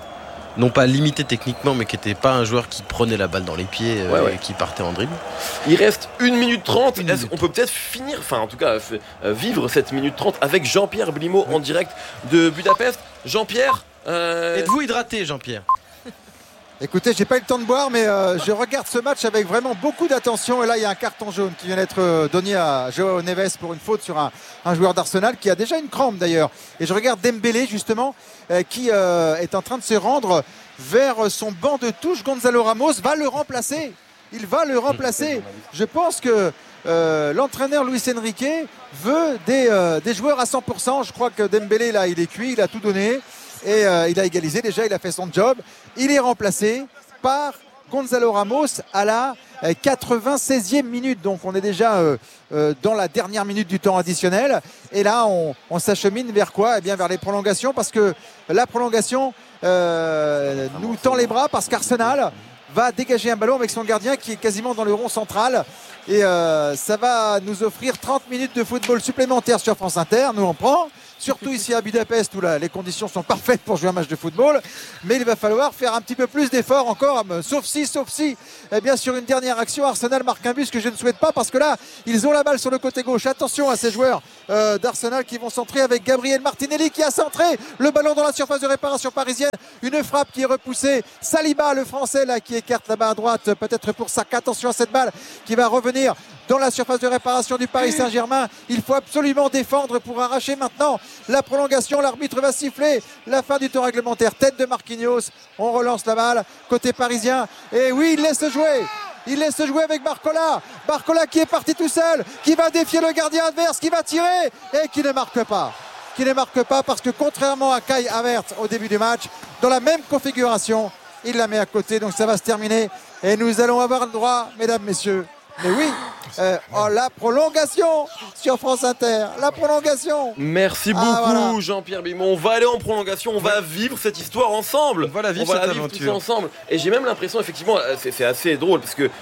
non pas limité techniquement, mais qui n'était pas un joueur qui prenait la balle dans les pieds et qui partait en dribble.
Il reste 1 minute 30. On peut peut-être finir, enfin en tout cas vivre cette minute 30 avec Jean-Pierre Blimaud en direct de Budapest. Jean-Pierre,
êtes-vous hydraté, Jean-Pierre?
Écoutez, j'ai pas eu le temps de boire, mais je regarde ce match avec vraiment beaucoup d'attention. Et là, il y a un carton jaune qui vient d'être donné à João Neves pour une faute sur un joueur d'Arsenal qui a déjà une crampe d'ailleurs. Et je regarde Dembélé justement qui est en train de se rendre vers son banc de touche. Gonzalo Ramos va le remplacer. Il va le remplacer. Je pense que l'entraîneur Luis Enrique veut des joueurs à 100%. Je crois que Dembélé, là, il est cuit, il a tout donné. Et il a égalisé déjà, il a fait son job. Il est remplacé par Gonzalo Ramos à la 96e minute. Donc on est déjà dans la dernière minute du temps additionnel. Et là, on s'achemine vers quoi? Eh bien vers les prolongations, parce que la prolongation nous tend les bras, parce qu'Arsenal va dégager un ballon avec son gardien qui est quasiment dans le rond central. Et ça va nous offrir 30 minutes de football supplémentaire sur France Inter. Nous on prend. Surtout ici à Budapest où les conditions sont parfaites pour jouer un match de football. Mais il va falloir faire un petit peu plus d'efforts encore, sauf si, eh bien sur une dernière action, Arsenal marque un but, ce que je ne souhaite pas, parce que là, ils ont la balle sur le côté gauche. Attention à ces joueurs d'Arsenal qui vont centrer avec Gabriel Martinelli qui a centré le ballon dans la surface de réparation parisienne. Une frappe qui est repoussée. Saliba, le français, là, qui écarte là-bas à droite, peut-être pour Saka. Attention à cette balle qui va revenir dans la surface de réparation du Paris Saint-Germain. Il faut absolument défendre pour arracher maintenant la prolongation. L'arbitre va siffler la fin du temps réglementaire. Tête de Marquinhos, on relance la balle côté parisien, et oui, il laisse jouer avec Barcola qui est parti tout seul, qui va défier le gardien adverse, qui va tirer et qui ne marque pas, parce que contrairement à Kai Havertz au début du match, dans la même configuration, il la met à côté. Donc ça va se terminer et nous allons avoir le droit, mesdames, messieurs, mais oui, la prolongation sur France Inter. La prolongation.
Merci beaucoup, Jean-Pierre Blimaud. On va aller en prolongation, on va vivre cette histoire ensemble.
On va la vivre, cette aventure
ensemble. Et j'ai même l'impression, effectivement, c'est assez drôle, parce que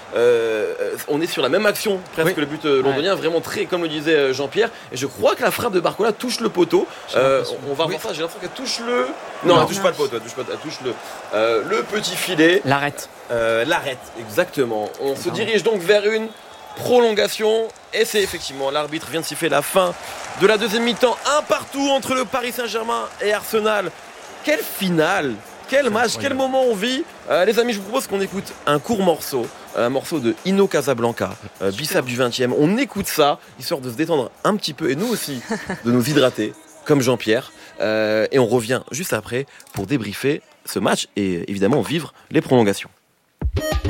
on est sur la même action, presque le but londonien, vraiment très, comme le disait Jean-Pierre. Et je crois que la frappe de Barcola touche le poteau. On va voir ça, j'ai l'impression qu'elle touche le... Non, elle touche pas le poteau, elle touche le petit filet.
L'arrête.
L'arrête, exactement. On se dirige donc vers une prolongation, et c'est effectivement, l'arbitre vient de siffler la fin de la deuxième mi-temps. 1-1 entre le Paris Saint-Germain et Arsenal. Quelle finale, quel match, quel moment on vit. Les amis, je vous propose qu'on écoute un court morceau, un morceau de Hino Casablanca, Bissap du 20e. On écoute ça, histoire de se détendre un petit peu, et nous aussi, de nous hydrater, comme Jean-Pierre. Et on revient juste après pour débriefer ce match et évidemment vivre les prolongations.